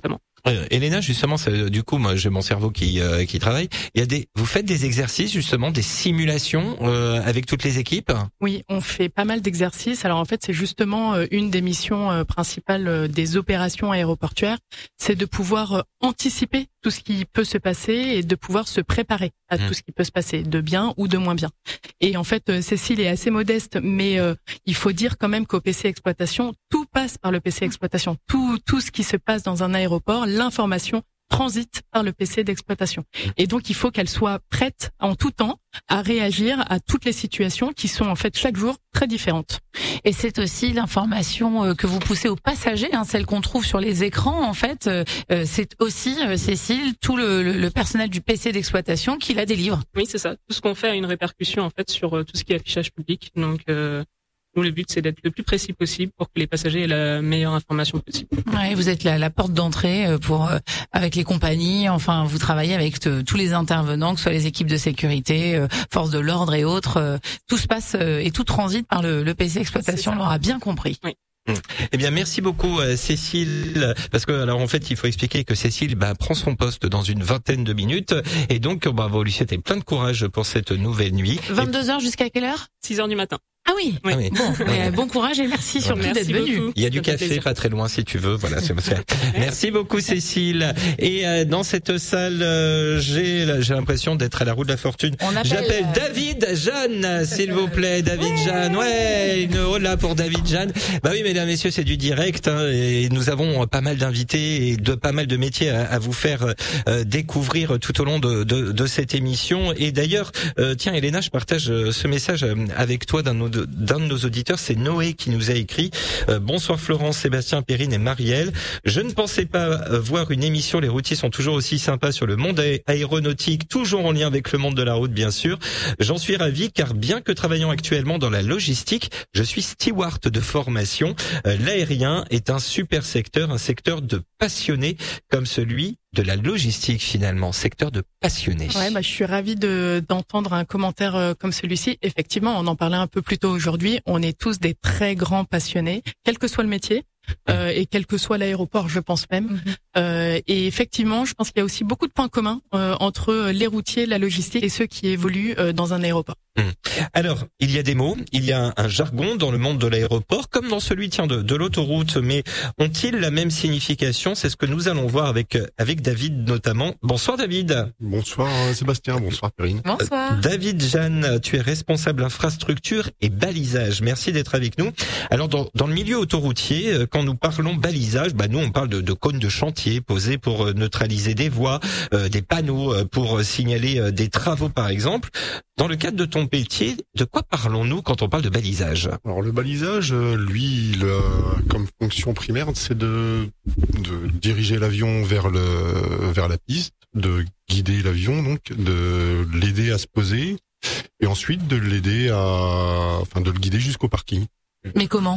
Euh, Elena, justement, c'est, du coup, moi, j'ai mon cerveau qui euh, qui travaille. Il y a des, vous faites des exercices, justement, des simulations euh, avec toutes les équipes. Oui, on fait pas mal d'exercices. Alors en fait, c'est justement euh, une des missions euh, principales euh, des opérations aéroportuaires, c'est de pouvoir euh, anticiper tout ce qui peut se passer et de pouvoir se préparer à mmh. tout ce qui peut se passer, de bien ou de moins bien. Et en fait, euh, Cécile est assez modeste, mais euh, il faut dire quand même qu'au P C Exploitation, tout passe par le P C Exploitation. Tout tout ce qui se passe dans un aéroport, l'information transite par le P C d'exploitation. Et donc, il faut qu'elle soit prête en tout temps à réagir à toutes les situations qui sont en fait chaque jour très différentes. Et c'est aussi l'information que vous poussez aux passagers, hein, celle qu'on trouve sur les écrans. En fait, euh, c'est aussi, euh, Cécile, tout le, le, le personnel du P C d'exploitation qui la délivre. Oui, c'est ça. Tout ce qu'on fait a une répercussion en fait sur euh, tout ce qui est affichage public. Donc euh... Nous, le but, c'est d'être le plus précis possible pour que les passagers aient la meilleure information possible. Ouais, vous êtes la, la porte d'entrée pour euh, avec les compagnies. Enfin, vous travaillez avec te, tous les intervenants, que ce soit les équipes de sécurité, euh, forces de l'ordre et autres. Euh, tout se passe euh, et tout transite par le, le P C Exploitation. On l'aura bien compris. Oui. Eh bien, merci beaucoup Cécile, parce que alors en fait, il faut expliquer que Cécile bah, prend son poste dans une vingtaine de minutes, et donc bah, on va lui souhaiter plein de courage pour cette nouvelle nuit. vingt-deux heures jusqu'à quelle heure? six heures du matin. Ah oui, oui. Ah oui. Bon, mais bon courage et merci surtout merci d'être venu. Il y a du café pas très loin si tu veux. Voilà, c'est merci beaucoup Cécile. Et euh, dans cette salle, euh, j'ai j'ai l'impression d'être à la roue de la fortune. J'appelle euh... David Jeanne, s'il vous plaît, David ouais. Jeanne. Ouais, une hola pour David Jeanne. Bah oui, mesdames, messieurs, c'est du direct hein, et nous avons pas mal d'invités et de pas mal de métiers à, à vous faire euh, découvrir tout au long de, de, de cette émission. Et d'ailleurs, euh, tiens, Elena, je partage ce message avec toi d'un de d'un de nos auditeurs, c'est Noé qui nous a écrit euh, bonsoir Florence, Sébastien, Perrine et Marielle. Je ne pensais pas euh, voir une émission Les routiers sont toujours aussi sympas sur le monde aé- aéronautique, toujours en lien avec le monde de la route bien sûr. J'en suis ravi car bien que travaillant actuellement dans la logistique, je suis steward de formation. Euh, l'aérien est un super secteur, un secteur de passionnés comme celui de la logistique finalement, secteur de passionnés. Ouais, bah, je suis ravie de, d'entendre un commentaire euh, comme celui-ci. Effectivement, on en parlait un peu plus tôt aujourd'hui. On est tous des très grands passionnés, quel que soit le métier. Euh, et quel que soit l'aéroport, je pense même. Mm-hmm. Euh, et effectivement, je pense qu'il y a aussi beaucoup de points communs euh, entre les routiers, la logistique et ceux qui évoluent euh, dans un aéroport. Mmh. Alors, il y a des mots, il y a un, un jargon dans le monde de l'aéroport, comme dans celui tiens de, de l'autoroute, mais ont-ils la même signification? C'est ce que nous allons voir avec avec David notamment. Bonsoir David. Bonsoir Sébastien, bonsoir Perrine. Bonsoir. Euh, David Jeanne, tu es responsable infrastructure et balisage. Merci d'être avec nous. Alors dans, dans le milieu autoroutier, quand nous parlons balisage, bah nous on parle de, de cônes de chantier posés pour neutraliser des voies, euh, des panneaux pour signaler euh, des travaux par exemple. Dans le cadre de ton métier, de quoi parlons-nous quand on parle de balisage? Alors le balisage, lui, il a comme fonction primaire, c'est de, de diriger l'avion vers le vers la piste, de guider l'avion, donc de l'aider à se poser, et ensuite de l'aider à, enfin de le guider jusqu'au parking. Mais comment?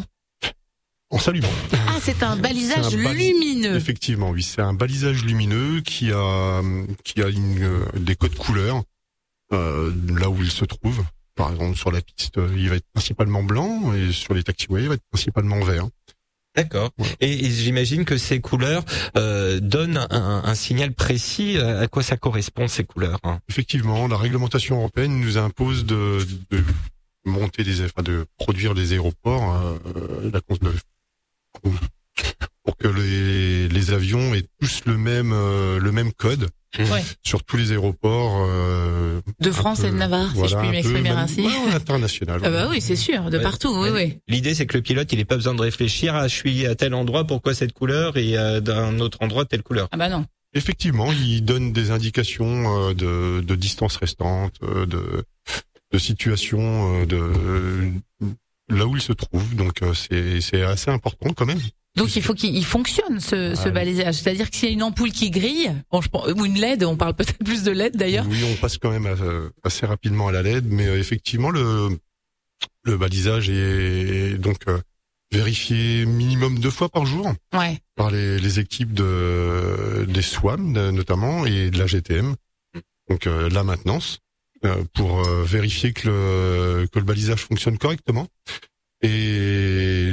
En s'allumant. Ah, c'est un balisage c'est un bali- lumineux. Effectivement, oui, c'est un balisage lumineux qui a qui a une, des codes couleurs. Euh, là où il se trouve, par exemple sur la piste, il va être principalement blanc et sur les taxiways, il va être principalement vert. D'accord. Ouais. Et, et j'imagine que ces couleurs euh, donnent un, un signal précis. À quoi ça correspond ces couleurs hein? Effectivement, la réglementation européenne nous impose de, de monter des, enfin, de produire des aéroports euh, la, de, pour que les, les avions aient tous le même euh, le même code. Ouais. Sur tous les aéroports euh, de France peu, et de Navarre, voilà, si je puis m'exprimer ainsi. Ouais, international. Ah bah oui, c'est sûr, de ouais. partout, oui, oui. L'idée, c'est que le pilote, il n'ait pas besoin de réfléchir à je suis à tel endroit, pourquoi cette couleur, et euh, d'un autre endroit telle couleur. Ah bah non. Effectivement, il donne des indications euh, de, de distance restante, euh, de, de situation, euh, de là où il se trouve. Donc euh, c'est, c'est assez important quand même. Donc il faut qu'il fonctionne ce, ce balisage, c'est-à-dire que s'il y a une ampoule qui grille, bon, je pense, ou une L E D, on parle peut-être plus de L E D d'ailleurs. Oui, on passe quand même assez rapidement à la L E D, mais effectivement le le balisage est donc vérifié minimum deux fois par jour ouais. par les, les équipes de des S W A M notamment et de la G T M, donc euh, la maintenance pour euh, vérifier que le que le balisage fonctionne correctement. Et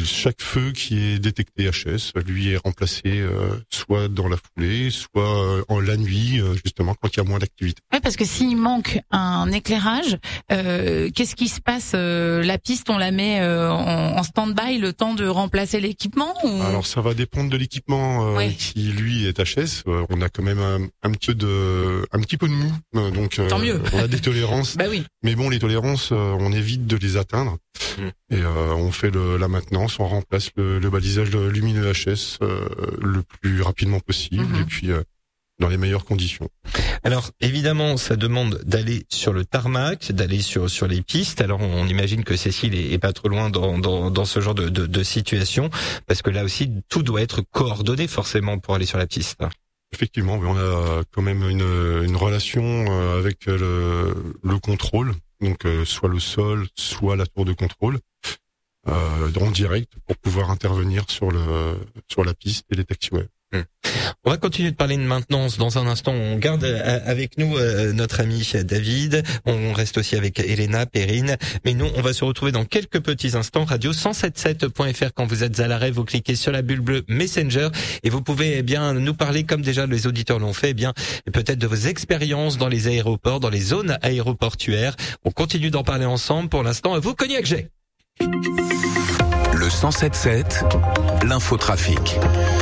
chaque feu qui est détecté H S, lui est remplacé euh, soit dans la foulée, soit euh, en la nuit, euh, justement quand il y a moins d'activité. Oui, parce que s'il manque un éclairage, euh, qu'est-ce qui se passe euh, La piste, on la met euh, en, en stand-by le temps de remplacer l'équipement ou... Alors ça va dépendre de l'équipement euh, oui. qui lui est H S. Euh, on a quand même un, un petit peu de, un petit peu de mou, euh, donc euh, tant mieux. On a des tolérances. Bah oui. Mais bon, les tolérances, euh, on évite de les atteindre mmh. et euh, on fait le, la maintenance, on remplace le, le balisage lumineux H S euh, le plus rapidement possible mmh. et puis euh, dans les meilleures conditions. Alors évidemment, ça demande d'aller sur le tarmac, d'aller sur sur les pistes. Alors on imagine que Cécile est, est pas trop loin dans dans, dans ce genre de, de, de situation, parce que là aussi tout doit être coordonné forcément pour aller sur la piste. Effectivement, on a quand même une, une relation avec le, le contrôle, donc soit le sol, soit la tour de contrôle, euh, en direct pour pouvoir intervenir sur le sur la piste et les taxiways. On va continuer de parler de maintenance dans un instant. On garde avec nous notre ami David. On reste aussi avec Elena, Perrine. Mais nous, on va se retrouver dans quelques petits instants. Radio cent soixante-dix-sept point f r. Quand vous êtes à l'arrêt, vous cliquez sur la bulle bleue Messenger et vous pouvez eh bien nous parler, comme déjà les auditeurs l'ont fait, eh bien peut-être de vos expériences dans les aéroports, dans les zones aéroportuaires. On continue d'en parler ensemble. Pour l'instant, à vous, Cognac G. Le cent soixante-dix-sept, l'infotrafic.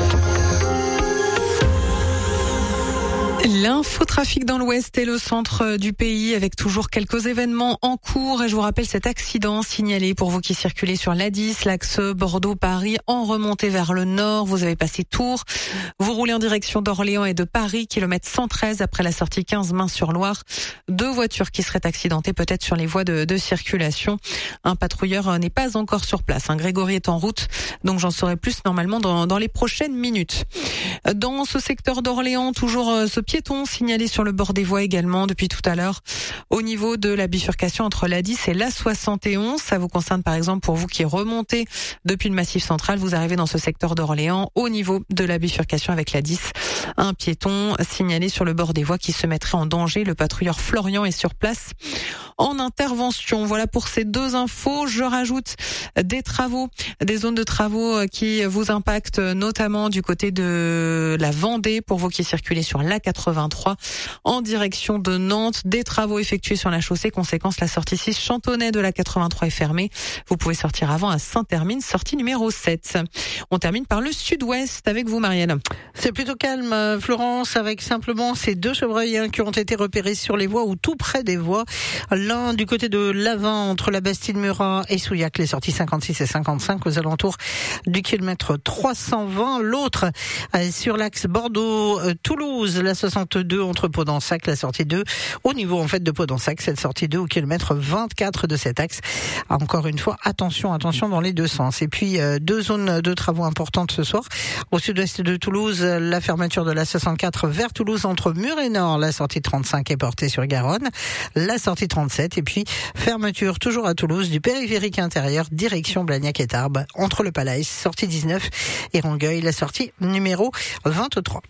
L'infotrafic dans l'ouest et le centre du pays avec toujours quelques événements en cours. Et je vous rappelle cet accident signalé pour vous qui circulez sur l'A dix, l'axe Bordeaux-Paris, en remontée vers le nord. Vous avez passé Tours. Vous roulez en direction d'Orléans et de Paris, kilomètre cent treize après la sortie quinze Main-sur-Loire. Deux voitures qui seraient accidentées peut-être sur les voies de, de circulation. Un patrouilleur n'est pas encore sur place. Un Grégory est en route, donc j'en saurai plus normalement dans, dans les prochaines minutes. Dans ce secteur d'Orléans, toujours ce piéton signalé sur le bord des voies également depuis tout à l'heure. Au niveau de la bifurcation entre l'A dix et l'A soixante et onze, ça vous concerne par exemple pour vous qui remontez depuis le Massif central, vous arrivez dans ce secteur d'Orléans au niveau de la bifurcation avec l'A dix. Un piéton signalé sur le bord des voies qui se mettrait en danger. Le patrouilleur Florian est sur place en intervention. Voilà pour ces deux infos. Je rajoute des travaux, des zones de travaux qui vous impactent notamment du côté de la Vendée pour vous qui circulez sur l'A quatre-vingt-trois en direction de Nantes. Des travaux effectués sur la chaussée. Conséquence, la sortie six Chantonnay de l'A quatre-vingt-trois est fermée. Vous pouvez sortir avant à Saint-Hermine, sortie numéro sept. On termine par le sud-ouest avec vous, Marielle. C'est plutôt calme, Florence, avec simplement ces deux chevreuils hein, qui ont été repérés sur les voies ou tout près des voies. L'un du côté de Lavin, entre la Bastide-Murat et Souillac, les sorties cinquante-six et cinquante-cinq aux alentours du kilomètre trois cent vingt. L'autre sur l'axe Bordeaux-Toulouse, la soixante-deux entre Pau-d'Ensac, la sortie deux. Au niveau en fait de Pau-d'Ensac, cette sortie deux au kilomètre vingt-quatre de cet axe. Encore une fois, attention, attention dans les deux sens. Et puis euh, deux zones de travaux importantes ce soir. Au sud-ouest de Toulouse, la fermeture de la soixante-quatre vers Toulouse entre Mur et Nord, la sortie trente-cinq est portée sur Garonne, la sortie trente-sept et puis fermeture toujours à Toulouse du périphérique intérieur direction Blagnac et Tarbes entre le Palais, sortie dix-neuf et Rongueuil, la sortie numéro vingt-trois.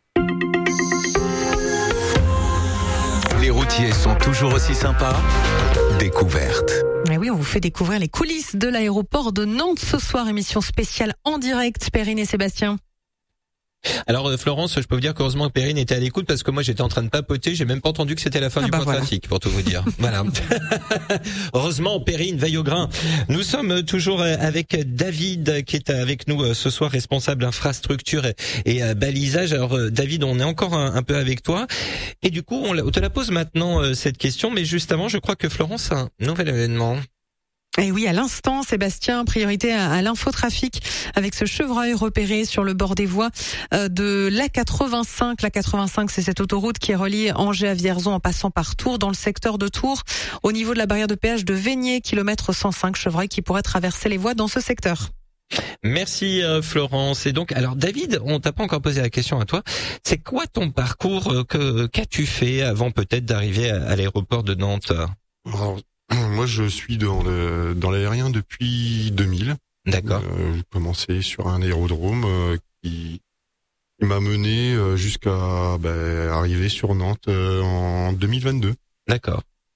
Les routiers sont toujours aussi sympas. Découverte. Et oui, on vous fait découvrir les coulisses de l'aéroport de Nantes ce soir, émission spéciale en direct. Perrine et Sébastien. Alors euh, Florence, je peux vous dire qu'heureusement que Perrine était à l'écoute parce que moi j'étais en train de papoter, j'ai même pas entendu que c'était la fin ah du bah point voilà. trafic pour tout vous dire. Voilà. Heureusement, Perrine veille au grain. Nous sommes toujours avec David qui est avec nous ce soir, responsable infrastructure et, et euh, balisage. Alors euh, David, on est encore un, un peu avec toi et du coup on, on te la pose maintenant euh, cette question, mais juste avant, je crois que Florence a un nouvel événement. Et oui, à l'instant, Sébastien, priorité à, à l'infotrafic avec ce chevreuil repéré sur le bord des voies euh, de l'A quatre-vingt-cinq. L'A quatre-vingt-cinq, c'est cette autoroute qui est reliée Angers à Vierzon en passant par Tours, dans le secteur de Tours, au niveau de la barrière de péage de Vénier, kilomètre cent cinq, chevreuil qui pourrait traverser les voies dans ce secteur. Merci euh, Florence. Et donc, alors David, on t'a pas encore posé la question à toi. C'est quoi ton parcours euh, que qu'as-tu fait avant peut-être d'arriver à, à l'aéroport de Nantes? Alors, moi, je suis dans le dans l'aérien depuis deux mille. D'accord. Euh, j'ai commencé sur un aérodrome euh, qui, qui m'a mené euh, jusqu'à ben, arriver sur Nantes euh, en deux mille vingt-deux. D'accord.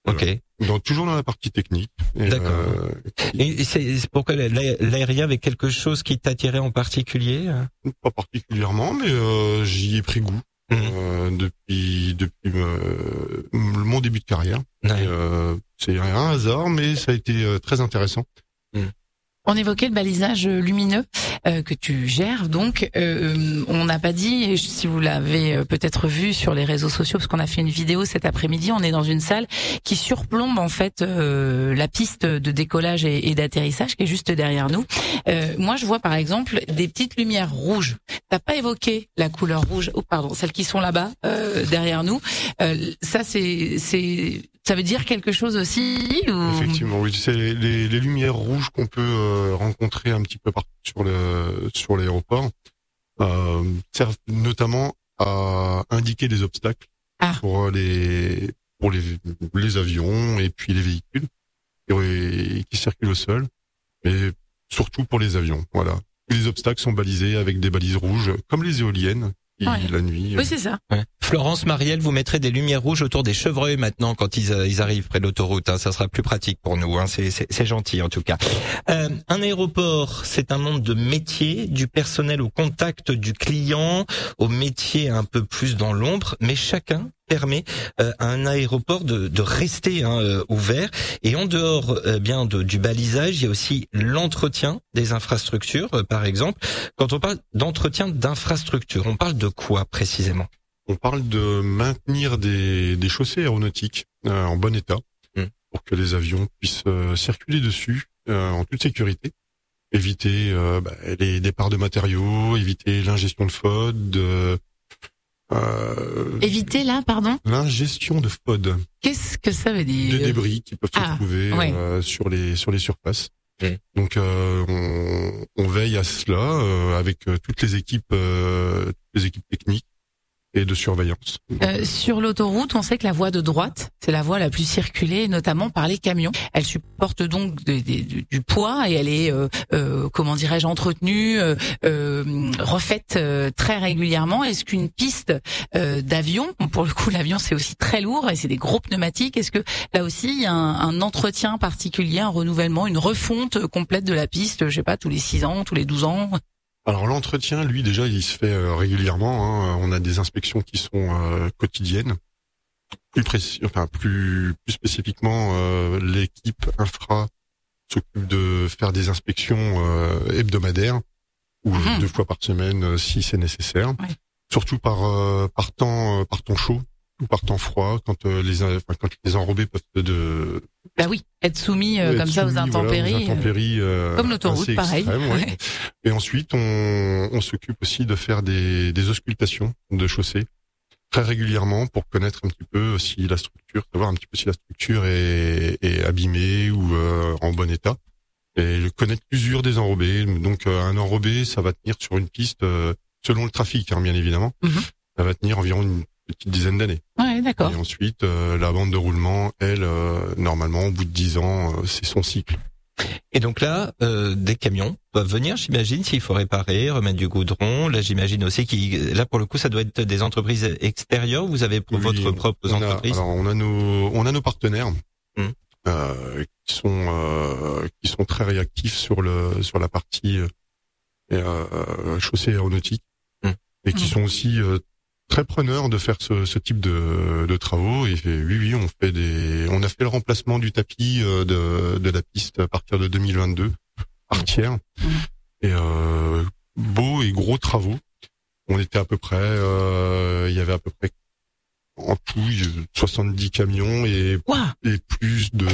Ok. Donc toujours dans la partie technique. Et D'accord. Euh, et c'est, c'est pourquoi l'aérien avait quelque chose qui t'attirait en particulier? Pas particulièrement, mais euh, j'y ai pris goût mmh. euh, depuis depuis euh, mon début de carrière. Ouais. Et, euh, c'est un hasard, mais ça a été euh, très intéressant. Mmh. On évoquait le balisage lumineux euh, que tu gères, donc euh, on n'a pas dit, si vous l'avez peut-être vu sur les réseaux sociaux, parce qu'on a fait une vidéo cet après-midi, on est dans une salle qui surplombe en fait euh, la piste de décollage et, et d'atterrissage qui est juste derrière nous. Euh, moi je vois par exemple des petites lumières rouges. T'as pas évoqué la couleur rouge, oh pardon, celles qui sont là-bas euh, derrière nous. Euh, ça c'est c'est ça veut dire quelque chose aussi ou... Effectivement, oui, c'est les, les, les lumières rouges qu'on peut euh, rencontrer un petit peu partout sur le sur l'aéroport, euh, servent notamment à indiquer des obstacles ah. pour les pour les les avions et puis les véhicules et, et qui circulent au sol, mais surtout pour les avions. Voilà, les obstacles sont balisés avec des balises rouges, comme les éoliennes. Et ouais. la nuit. Oui, c'est ça. Ouais. Florence, Marielle, vous mettrez des lumières rouges autour des chevreuils maintenant quand ils, ils arrivent près de l'autoroute. Hein. Ça sera plus pratique pour nous. Hein. C'est, c'est, c'est gentil en tout cas. Euh, un aéroport, c'est un monde de métiers, du personnel au contact du client, au métier un peu plus dans l'ombre, mais chacun permet euh, à un aéroport de, de rester hein, euh, ouvert. Et en dehors euh, bien de, du balisage, il y a aussi l'entretien des infrastructures. Euh, par exemple, quand on parle d'entretien d'infrastructures, on parle de quoi précisément? On parle de maintenir des, des chaussées aéronautiques euh, en bon état mmh. pour que les avions puissent euh, circuler dessus euh, en toute sécurité. Éviter euh, bah, les départs de matériaux, éviter l'ingestion de F O D. Euh, Euh, Éviter là, pardon. L'ingestion de F O D. Qu'est-ce que ça veut dire? Des débris qui peuvent se ah, trouver ouais. euh, sur les sur les surfaces. Okay. Donc euh, on, on veille à cela euh, avec euh, toutes les équipes, euh, toutes les équipes techniques et de surveillance. Euh, sur l'autoroute, on sait que la voie de droite, c'est la voie la plus circulée, notamment par les camions. Elle supporte donc des, des, du, du poids et elle est, euh, euh, comment dirais-je, entretenue, euh, euh, refaite euh, très régulièrement. Est-ce qu'une piste euh, d'avion, pour le coup l'avion c'est aussi très lourd et c'est des gros pneumatiques, est-ce que là aussi il y a un, un entretien particulier, un renouvellement, une refonte complète de la piste, je sais pas, tous les six ans, tous les douze ans? Alors l'entretien, lui déjà, il se fait euh, régulièrement. Hein. On a des inspections qui sont euh, quotidiennes. Plus précis, enfin plus plus spécifiquement, euh, l'équipe infra s'occupe de faire des inspections euh, hebdomadaires ou mmh. deux fois par semaine euh, si c'est nécessaire. Ouais. Surtout par euh, par temps euh, par temps chaud ou par temps froid, quand euh, les enfin, quand les enrobés peuvent de bah oui être soumis euh, être comme ça soumis, aux intempéries, voilà, aux intempéries euh, comme l'autoroute pareil. Extrêmes, ouais. Ouais. Et ensuite on, on s'occupe aussi de faire des, des auscultations de chaussées très régulièrement pour connaître un petit peu si la structure, savoir un petit peu si la structure est, est abîmée ou euh, en bon état, et connaître l'usure des enrobés. Donc euh, un enrobé, ça va tenir sur une piste euh, selon le trafic, hein, bien évidemment. Mm-hmm. Ça va tenir environ une petite dizaine d'années. Ouais, d'accord. Et ensuite, euh, la bande de roulement, elle, euh, normalement, au bout de dix ans, euh, c'est son cycle. Et donc là, euh, des camions doivent venir, j'imagine, s'il faut réparer, remettre du goudron. Là, j'imagine aussi qu'il, là, pour le coup, ça doit être des entreprises extérieures. Vous avez pour oui, votre propre on a, entreprise. Alors, on a nos, on a nos partenaires hum. euh, qui sont, euh, qui sont très réactifs sur le, sur la partie euh, euh, chaussée aéronautique hum. et qui hum. sont aussi euh, très preneur de faire ce, ce type de, de travaux. Et oui, oui, on fait des, on a fait le remplacement du tapis de, de la piste à partir de deux mille vingt-deux, Artière. Mmh. Et euh, beaux et gros travaux. On était à peu près, euh, il y avait à peu près en tout soixante-dix camions et, wow. et plus de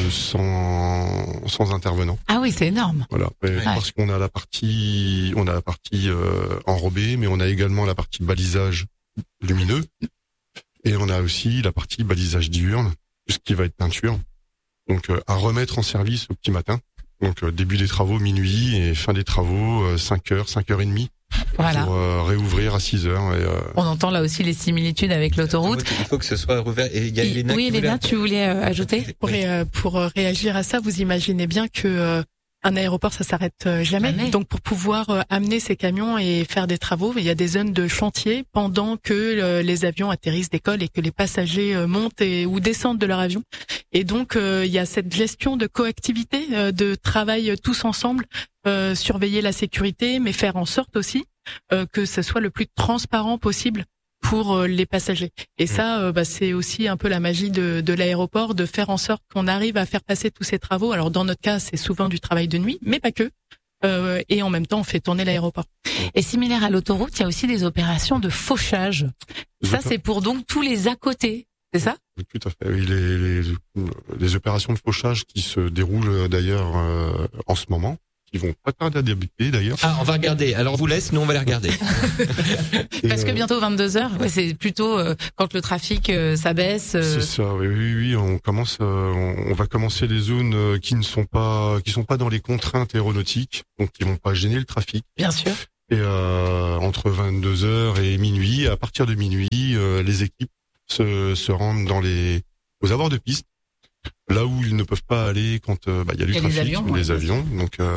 cent, cent intervenants. Ah oui, c'est énorme. Voilà, ouais. Parce qu'on a la partie, on a la partie euh, enrobée, mais on a également la partie balisage lumineux, et on a aussi la partie balisage diurne, tout ce qui va être peinture, donc euh, à remettre en service au petit matin, donc euh, début des travaux minuit et fin des travaux euh, cinq heures, cinq heures trente voilà. pour euh, réouvrir à six heures. Et, euh... On entend là aussi les similitudes avec l'autoroute. Il faut que ce soit rouvert. Et il y a Elena oui, qui Elena, voulait... tu voulais euh, ajouter? pour, euh, pour réagir à ça, vous imaginez bien que euh, Un aéroport, ça s'arrête jamais. jamais. Donc, pour pouvoir amener ces camions et faire des travaux, il y a des zones de chantier pendant que les avions atterrissent, décollent et que les passagers montent et, ou descendent de leur avion. Et donc, il y a cette gestion de coactivité, de travail tous ensemble, euh, surveiller la sécurité, mais faire en sorte aussi euh, que ce soit le plus transparent possible pour euh, les passagers. Et ça, euh, bah, c'est aussi un peu la magie de, de l'aéroport, de faire en sorte qu'on arrive à faire passer tous ces travaux. Alors dans notre cas, c'est souvent du travail de nuit, mais pas que. Euh, et en même temps, on fait tourner l'aéroport. Et similaire à l'autoroute, il y a aussi des opérations de fauchage. Ça, c'est pour donc tous les à côté, c'est ça ? Oui, tout à fait. Oui, les, les, les opérations de fauchage qui se déroulent d'ailleurs euh, en ce moment. Ils vont pas tarder à débuter d'ailleurs. Ah, on va regarder. Alors on vous laisse, nous on va les regarder. Parce que bientôt vingt-deux heures, ouais, c'est plutôt euh, quand le trafic euh, s'abaisse. Euh... C'est ça. Oui, oui, oui. On commence, euh, on, on va commencer les zones euh, qui ne sont pas, qui sont pas dans les contraintes aéronautiques, donc qui vont pas gêner le trafic. Bien sûr. Et euh, entre vingt-deux heures et minuit, à partir de minuit, euh, les équipes se, se rendent dans les aux abords de piste. Là où ils ne peuvent pas aller quand euh, bah, il y a du il y a trafic, les avions, les ouais, avions. Donc euh,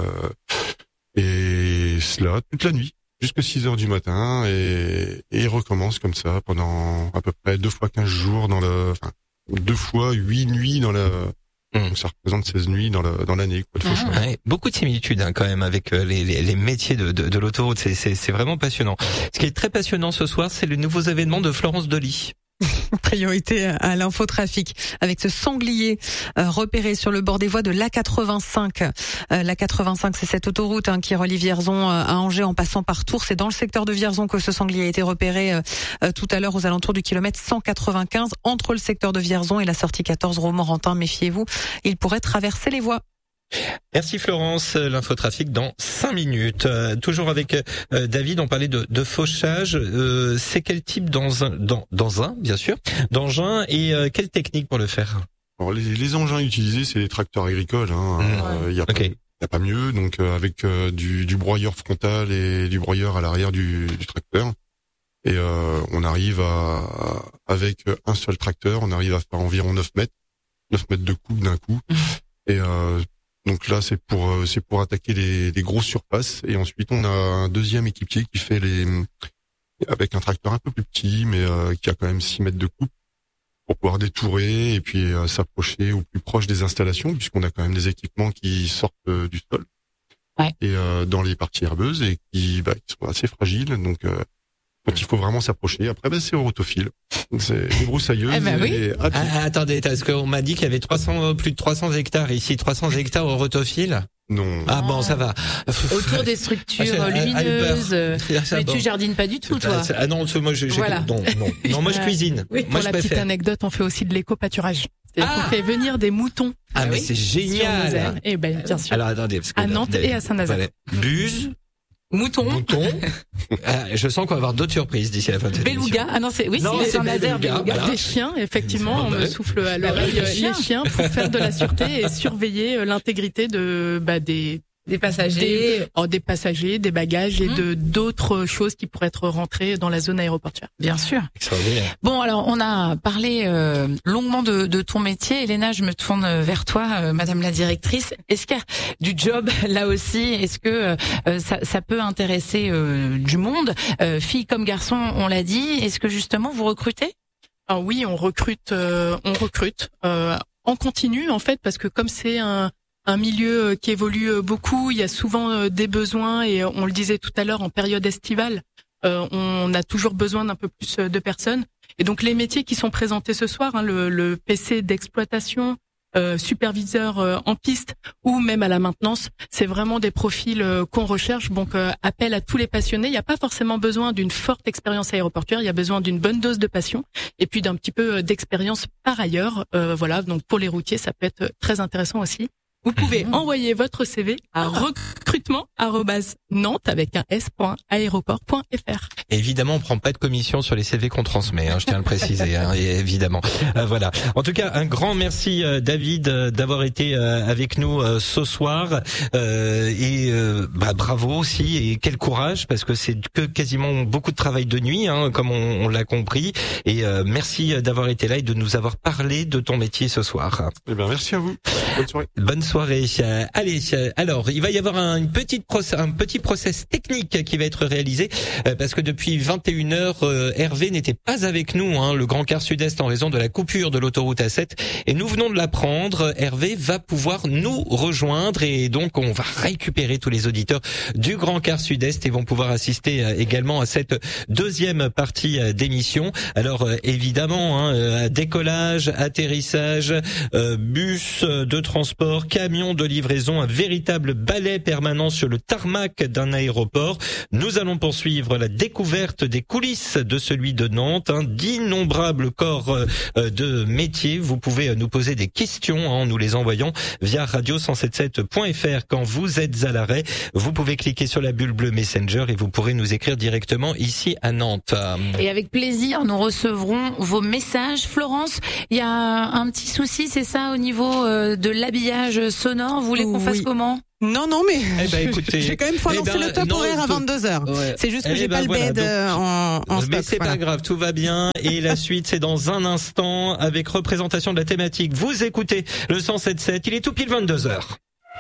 et cela toute la nuit, jusqu'à six heures du matin, et, et ils recommencent comme ça pendant à peu près deux fois quinze jours dans le, enfin deux fois huit nuits dans la. Mmh. Donc ça représente seize nuits dans la dans l'année. Quoi, ah, ouais, beaucoup de similitudes hein, quand même avec euh, les, les les métiers de de, de l'autoroute. C'est c'est c'est vraiment passionnant. Ce qui est très passionnant ce soir, c'est les nouveaux événements de Florence Delis. Priorité à l'infotrafic avec ce sanglier euh, repéré sur le bord des voies de l'A quatre-vingt-cinq. Euh, L'A quatre-vingt-cinq, c'est cette autoroute hein, qui relie Vierzon euh, à Angers en passant par Tours. C'est dans le secteur de Vierzon que ce sanglier a été repéré euh, euh, tout à l'heure aux alentours du kilomètre cent quatre-vingt-quinze entre le secteur de Vierzon et la sortie quatorze Romorantin. Méfiez-vous, il pourrait traverser les voies. Merci Florence, l'infotrafic dans cinq minutes. Euh, toujours avec euh, David, on parlait de, de fauchage. Euh, c'est quel type d'engin, dans, dans un, bien sûr, d'engin et euh, quelle technique pour le faire? Alors les, les engins utilisés, c'est les tracteurs agricoles. Hein. Il mmh. euh, y a okay. pas, y a pas mieux. Donc euh, avec euh, du, du broyeur frontal et du broyeur à l'arrière du, du tracteur. Et euh, on arrive à, à avec un seul tracteur, on arrive à faire environ neuf mètres, neuf mètres de coupe d'un coup. Mmh. Et euh, donc là, c'est pour c'est pour attaquer les, les grosses surfaces. Et ensuite, on a un deuxième équipier qui fait les avec un tracteur un peu plus petit, mais euh, qui a quand même six mètres de coupe pour pouvoir détourer et puis euh, s'approcher au plus proche des installations, puisqu'on a quand même des équipements qui sortent euh, du sol ouais. et euh, dans les parties herbeuses et qui, bah, qui sont assez fragiles. Donc euh, Donc il faut vraiment s'approcher. Après, ben, c'est au rotophile. C'est des broussailleuses. Eh ben oui. et à pied. Ah, attendez, parce qu'on m'a dit qu'il y avait trois cents, plus de trois cents hectares ici, trois cents hectares au rotophile. Non. Ah bon, ça va. Autour des structures ah, lumineuses. Ça, mais bon. tu jardines pas du tout, toi. Ah non, moi, j'ai, voilà. non, non, non, moi je cuisine. Oui, moi, pour je la préfère. petite anecdote, on fait aussi de l'éco-pâturage. C'est-à-dire Ah. qu'on fait venir des moutons. Ah, ah mais oui, c'est génial. Et ben, bien sûr. Alors attendez, parce que à Nantes et à Saint-Nazaire. Buse. Mouton. Mouton. Ah, je sens qu'on va avoir d'autres surprises d'ici la fin de l'émission. Beluga. Ah non, c'est, oui, non, c'est, c'est Saint-Nazaire, Beluga. Beluga. Voilà. Des chiens, effectivement, on me souffle à l'oreille les les chiens. chiens pour faire de la sûreté et surveiller l'intégrité de, bah, des, Des passagers. Des, oh, des passagers, des bagages et mmh. de d'autres choses qui pourraient être rentrées dans la zone aéroportuaire. Bien sûr. Extraordinaire. Bon, alors on a parlé euh, longuement de, de ton métier. Elena, je me tourne vers toi, euh, Madame la directrice. Est-ce qu'il y a du job là aussi? Est-ce que euh, ça, ça peut intéresser euh, du monde, euh, filles comme garçons? On l'a dit. Est-ce que justement vous recrutez? Ah oui, on recrute, euh, on recrute euh, en continu en fait, parce que comme c'est un un milieu qui évolue beaucoup, il y a souvent des besoins et on le disait tout à l'heure en période estivale, euh, on a toujours besoin d'un peu plus de personnes. Et donc les métiers qui sont présentés ce soir, hein, le, le P C d'exploitation, euh, superviseur euh, en piste ou même à la maintenance, c'est vraiment des profils euh, qu'on recherche. Donc euh, appel à tous les passionnés. Il n'y a pas forcément besoin d'une forte expérience aéroportuaire, il y a besoin d'une bonne dose de passion et puis d'un petit peu d'expérience par ailleurs. Euh, voilà, donc pour les routiers, ça peut être très intéressant aussi. Vous pouvez mmh. envoyer votre C V à recrutement arobase nantes avec un s point aéroport point f r. Évidemment, on prend pas de commission sur les C V qu'on transmet, hein, je tiens à le préciser, hein, évidemment. Euh, voilà. En tout cas, un grand merci euh, David euh, d'avoir été euh, avec nous euh, ce soir euh, et euh, bah, bravo aussi et quel courage parce que c'est que quasiment beaucoup de travail de nuit, hein, comme on, on l'a compris. Et euh, merci d'avoir été là et de nous avoir parlé de ton métier ce soir. Eh bien, merci à vous. Bonne soirée. Bonne soirée. soirée. Allez, alors il va y avoir un, une petite process, un petit process technique qui va être réalisé euh, parce que depuis vingt et une heures, euh, Hervé n'était pas avec nous, hein, le Grand Quart Sud-Est, en raison de la coupure de l'autoroute A sept. Et nous venons de l'apprendre. Hervé va pouvoir nous rejoindre et donc on va récupérer tous les auditeurs du Grand Quart Sud-Est et vont pouvoir assister euh, également à cette deuxième partie euh, d'émission. Alors euh, évidemment, hein, euh, décollage, atterrissage, euh, bus de transport, camion de livraison, un véritable balai permanent sur le tarmac d'un aéroport. Nous allons poursuivre la découverte des coulisses de celui de Nantes, hein, d'innombrables corps euh, de métier. Vous pouvez nous poser des questions hein, en nous les envoyant via radio cent soixante-sept point f r quand vous êtes à l'arrêt. Vous pouvez cliquer sur la bulle bleue Messenger et vous pourrez nous écrire directement ici à Nantes. Et avec plaisir, nous recevrons vos messages. Florence, il y a un petit souci, c'est ça, au niveau euh, de l'habillage sonore. Vous voulez qu'on oui. fasse comment ? Non, non, mais eh ben, écoutez, j'ai quand même fois lancé eh ben, le top non, horaire à tout, vingt-deux heures. Ouais. C'est juste que eh j'ai ben, pas le voilà, bed donc, en, en stock. Mais c'est voilà. pas grave, tout va bien. Et la suite, c'est dans un instant avec représentation de la thématique. Vous écoutez le cent sept sept, il est tout pile vingt-deux heures.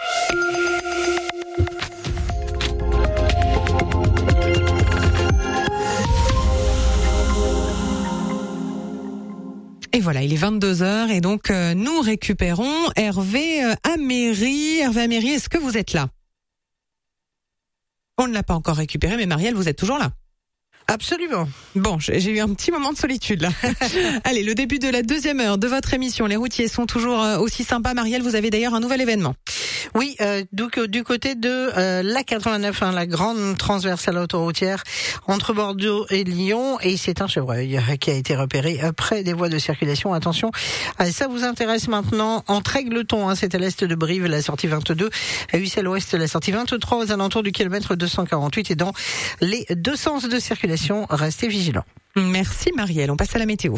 Et voilà, il est vingt-deux heures et donc euh, nous récupérons Hervé euh, Améry. Hervé Améry, est-ce que vous êtes là ? On ne l'a pas encore récupéré, mais Marielle, vous êtes toujours là ? Absolument. Bon, j'ai eu un petit moment de solitude là. Allez, le début de la deuxième heure de votre émission. Les routiers sont toujours aussi sympas. Marielle, vous avez d'ailleurs un nouvel événement. Oui, euh, donc du côté de euh, l'A quatre-vingt-neuf, hein, la grande transversale autoroutière entre Bordeaux et Lyon, et c'est un chevreuil qui a été repéré près des voies de circulation. Attention, ça vous intéresse maintenant. Entre Aigleton, hein, c'est à l'est de Brive, la sortie vingt-deux, à Ussel Ouest, la sortie vingt-trois, aux alentours du kilomètre deux cent quarante-huit, et dans les deux sens de circulation. Restez vigilants. Merci Marielle, on passe à la météo.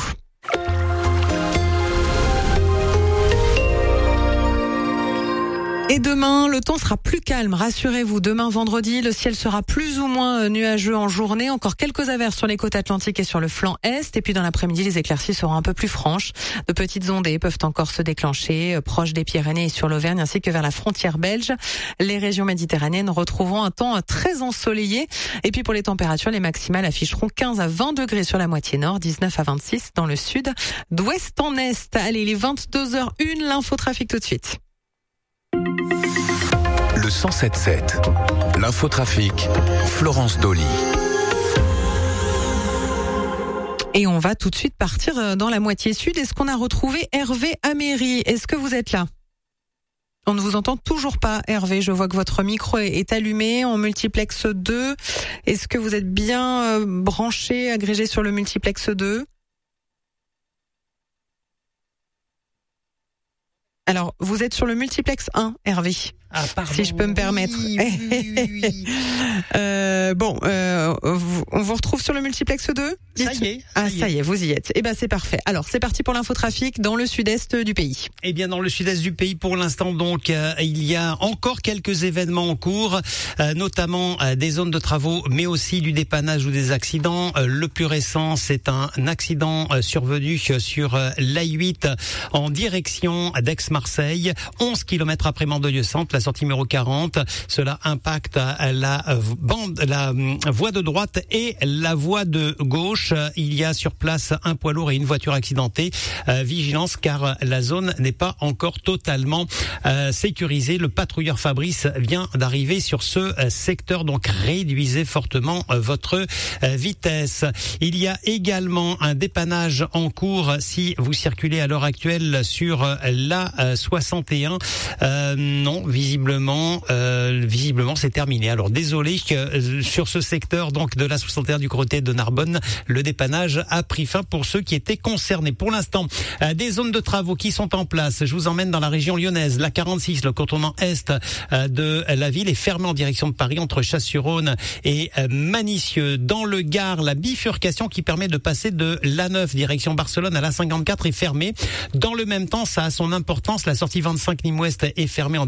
Et demain, le temps sera plus calme, rassurez-vous. Demain, vendredi, le ciel sera plus ou moins nuageux en journée. Encore quelques averses sur les côtes atlantiques et sur le flanc est. Et puis dans l'après-midi, les éclaircies seront un peu plus franches. De petites ondées peuvent encore se déclencher, proches des Pyrénées et sur l'Auvergne, ainsi que vers la frontière belge. Les régions méditerranéennes retrouveront un temps très ensoleillé. Et puis pour les températures, les maximales afficheront quinze à vingt degrés sur la moitié nord, dix-neuf à vingt-six dans le sud, d'ouest en est. Allez, les vingt-deux heures une, l'infotrafic tout de suite. Le cent sept sept, l'infotrafic, Florence Dolly. Et on va tout de suite partir dans la moitié sud. Est-ce qu'on a retrouvé Hervé Améry ? Est-ce que vous êtes là ? On ne vous entend toujours pas, Hervé. Je vois que votre micro est allumé en multiplex deux. Est-ce que vous êtes bien branché, agrégé sur le multiplex deux ? Alors, vous êtes sur le multiplex un, Hervé. Ah, pardon. Si je peux me permettre. Oui, oui, oui, oui. euh, bon, euh, on vous retrouve sur le multiplex deux ? Ça y est. Ça ah, y ça est. y est, vous y êtes. Eh ben, c'est parfait. Alors, c'est parti pour l'infotrafic dans le sud-est du pays. Eh bien, dans le sud-est du pays, pour l'instant, donc, euh, il y a encore quelques événements en cours, euh, notamment euh, des zones de travaux, mais aussi du dépannage ou des accidents. Euh, le plus récent, c'est un accident euh, survenu sur euh, l'A huit en direction d'Aix-Marseille, onze kilomètres après Mandelieu-Centre, la sortie numéro quarante. Cela impacte la bande, la voie de droite et la voie de gauche. Il y a sur place un poids lourd et une voiture accidentée. Euh, vigilance car la zone n'est pas encore totalement euh, sécurisée. Le patrouilleur Fabrice vient d'arriver sur ce euh, secteur, donc réduisez fortement euh, votre euh, vitesse. Il y a également un dépannage en cours si vous circulez à l'heure actuelle sur euh, la euh, soixante et un. Euh, non, visiblement, euh, visiblement c'est terminé. Alors désolé que euh, sur ce secteur donc de la soixante et un du côté de Narbonne, le dépannage a pris fin pour ceux qui étaient concernés. Pour l'instant, euh, des zones de travaux qui sont en place. Je vous emmène dans la région lyonnaise. La quarante-six, le contournement est euh, de la ville est fermé en direction de Paris entre Chasse-sur-Rhône et euh, Manicieux. Dans le Gard, la bifurcation qui permet de passer de l'A neuf direction Barcelone à l'A cinquante-quatre est fermée. Dans le même temps, ça a son importance. La sortie vingt-cinq Nîmes Ouest est fermée en direction de Barcelone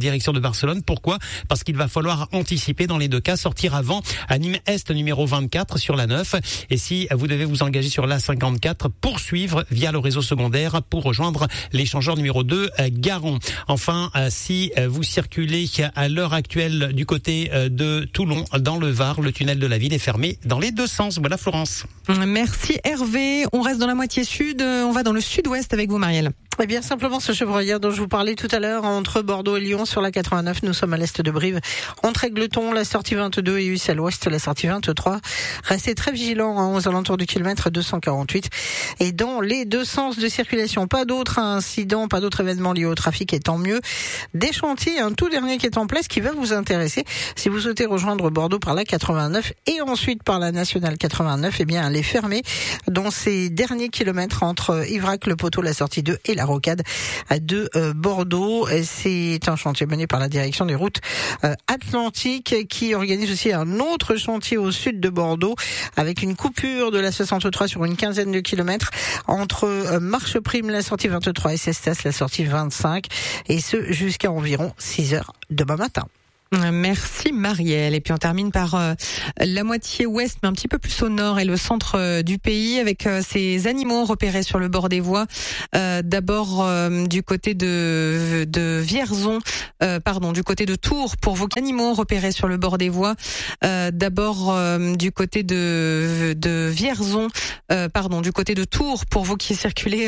Barcelone. Pourquoi ? Parce qu'il va falloir anticiper dans les deux cas, sortir avant à Nîmes Est numéro vingt-quatre sur la neuf. Et si vous devez vous engager sur la cinquante-quatre, poursuivre via le réseau secondaire pour rejoindre l'échangeur numéro deux, Garon. Enfin, si vous circulez à l'heure actuelle du côté de Toulon, dans le Var, le tunnel de la ville est fermé dans les deux sens. Voilà Florence. Merci Hervé. On reste dans la moitié sud, on va dans le sud-ouest avec vous Marielle. Eh bien, simplement ce chevreuil dont je vous parlais tout à l'heure, entre Bordeaux et Lyon sur la quatre-vingt-neuf, nous sommes à l'est de Brive. Entre Égletons, la sortie vingt-deux et Ussel à l'ouest, la sortie vingt-trois. Restez très vigilants hein, aux alentours du kilomètre deux cent quarante-huit. Et dans les deux sens de circulation, pas d'autres incidents, pas d'autres événements liés au trafic, et tant mieux. Des chantiers, un tout dernier qui est en place qui va vous intéresser. Si vous souhaitez rejoindre Bordeaux par la quatre-vingt-neuf et ensuite par la nationale quatre-vingt-neuf, eh bien, elle est fermée dans ces derniers kilomètres entre Ivrac, le Poteau, la sortie deux et la Rocade de euh, Bordeaux. C'est un chantier mené par la direction des routes euh, atlantiques qui organise aussi un autre chantier au sud de Bordeaux avec une coupure de la soixante-trois sur une quinzaine de kilomètres entre euh, Marcheprime, la sortie vingt-trois et Cestas, la sortie vingt-cinq, et ce jusqu'à environ six heures demain matin. Merci Marielle. Et puis on termine par euh, la moitié ouest, mais un petit peu plus au nord et le centre euh, du pays, avec euh, ces animaux repérés sur le bord des voies. Euh, d'abord euh, du côté de, de Vierzon, euh, pardon, du côté de Tours, pour vos animaux repérés sur le bord des voies. Euh, d'abord euh, du côté de, de Vierzon, euh, pardon, du côté de Tours, pour vous qui circulez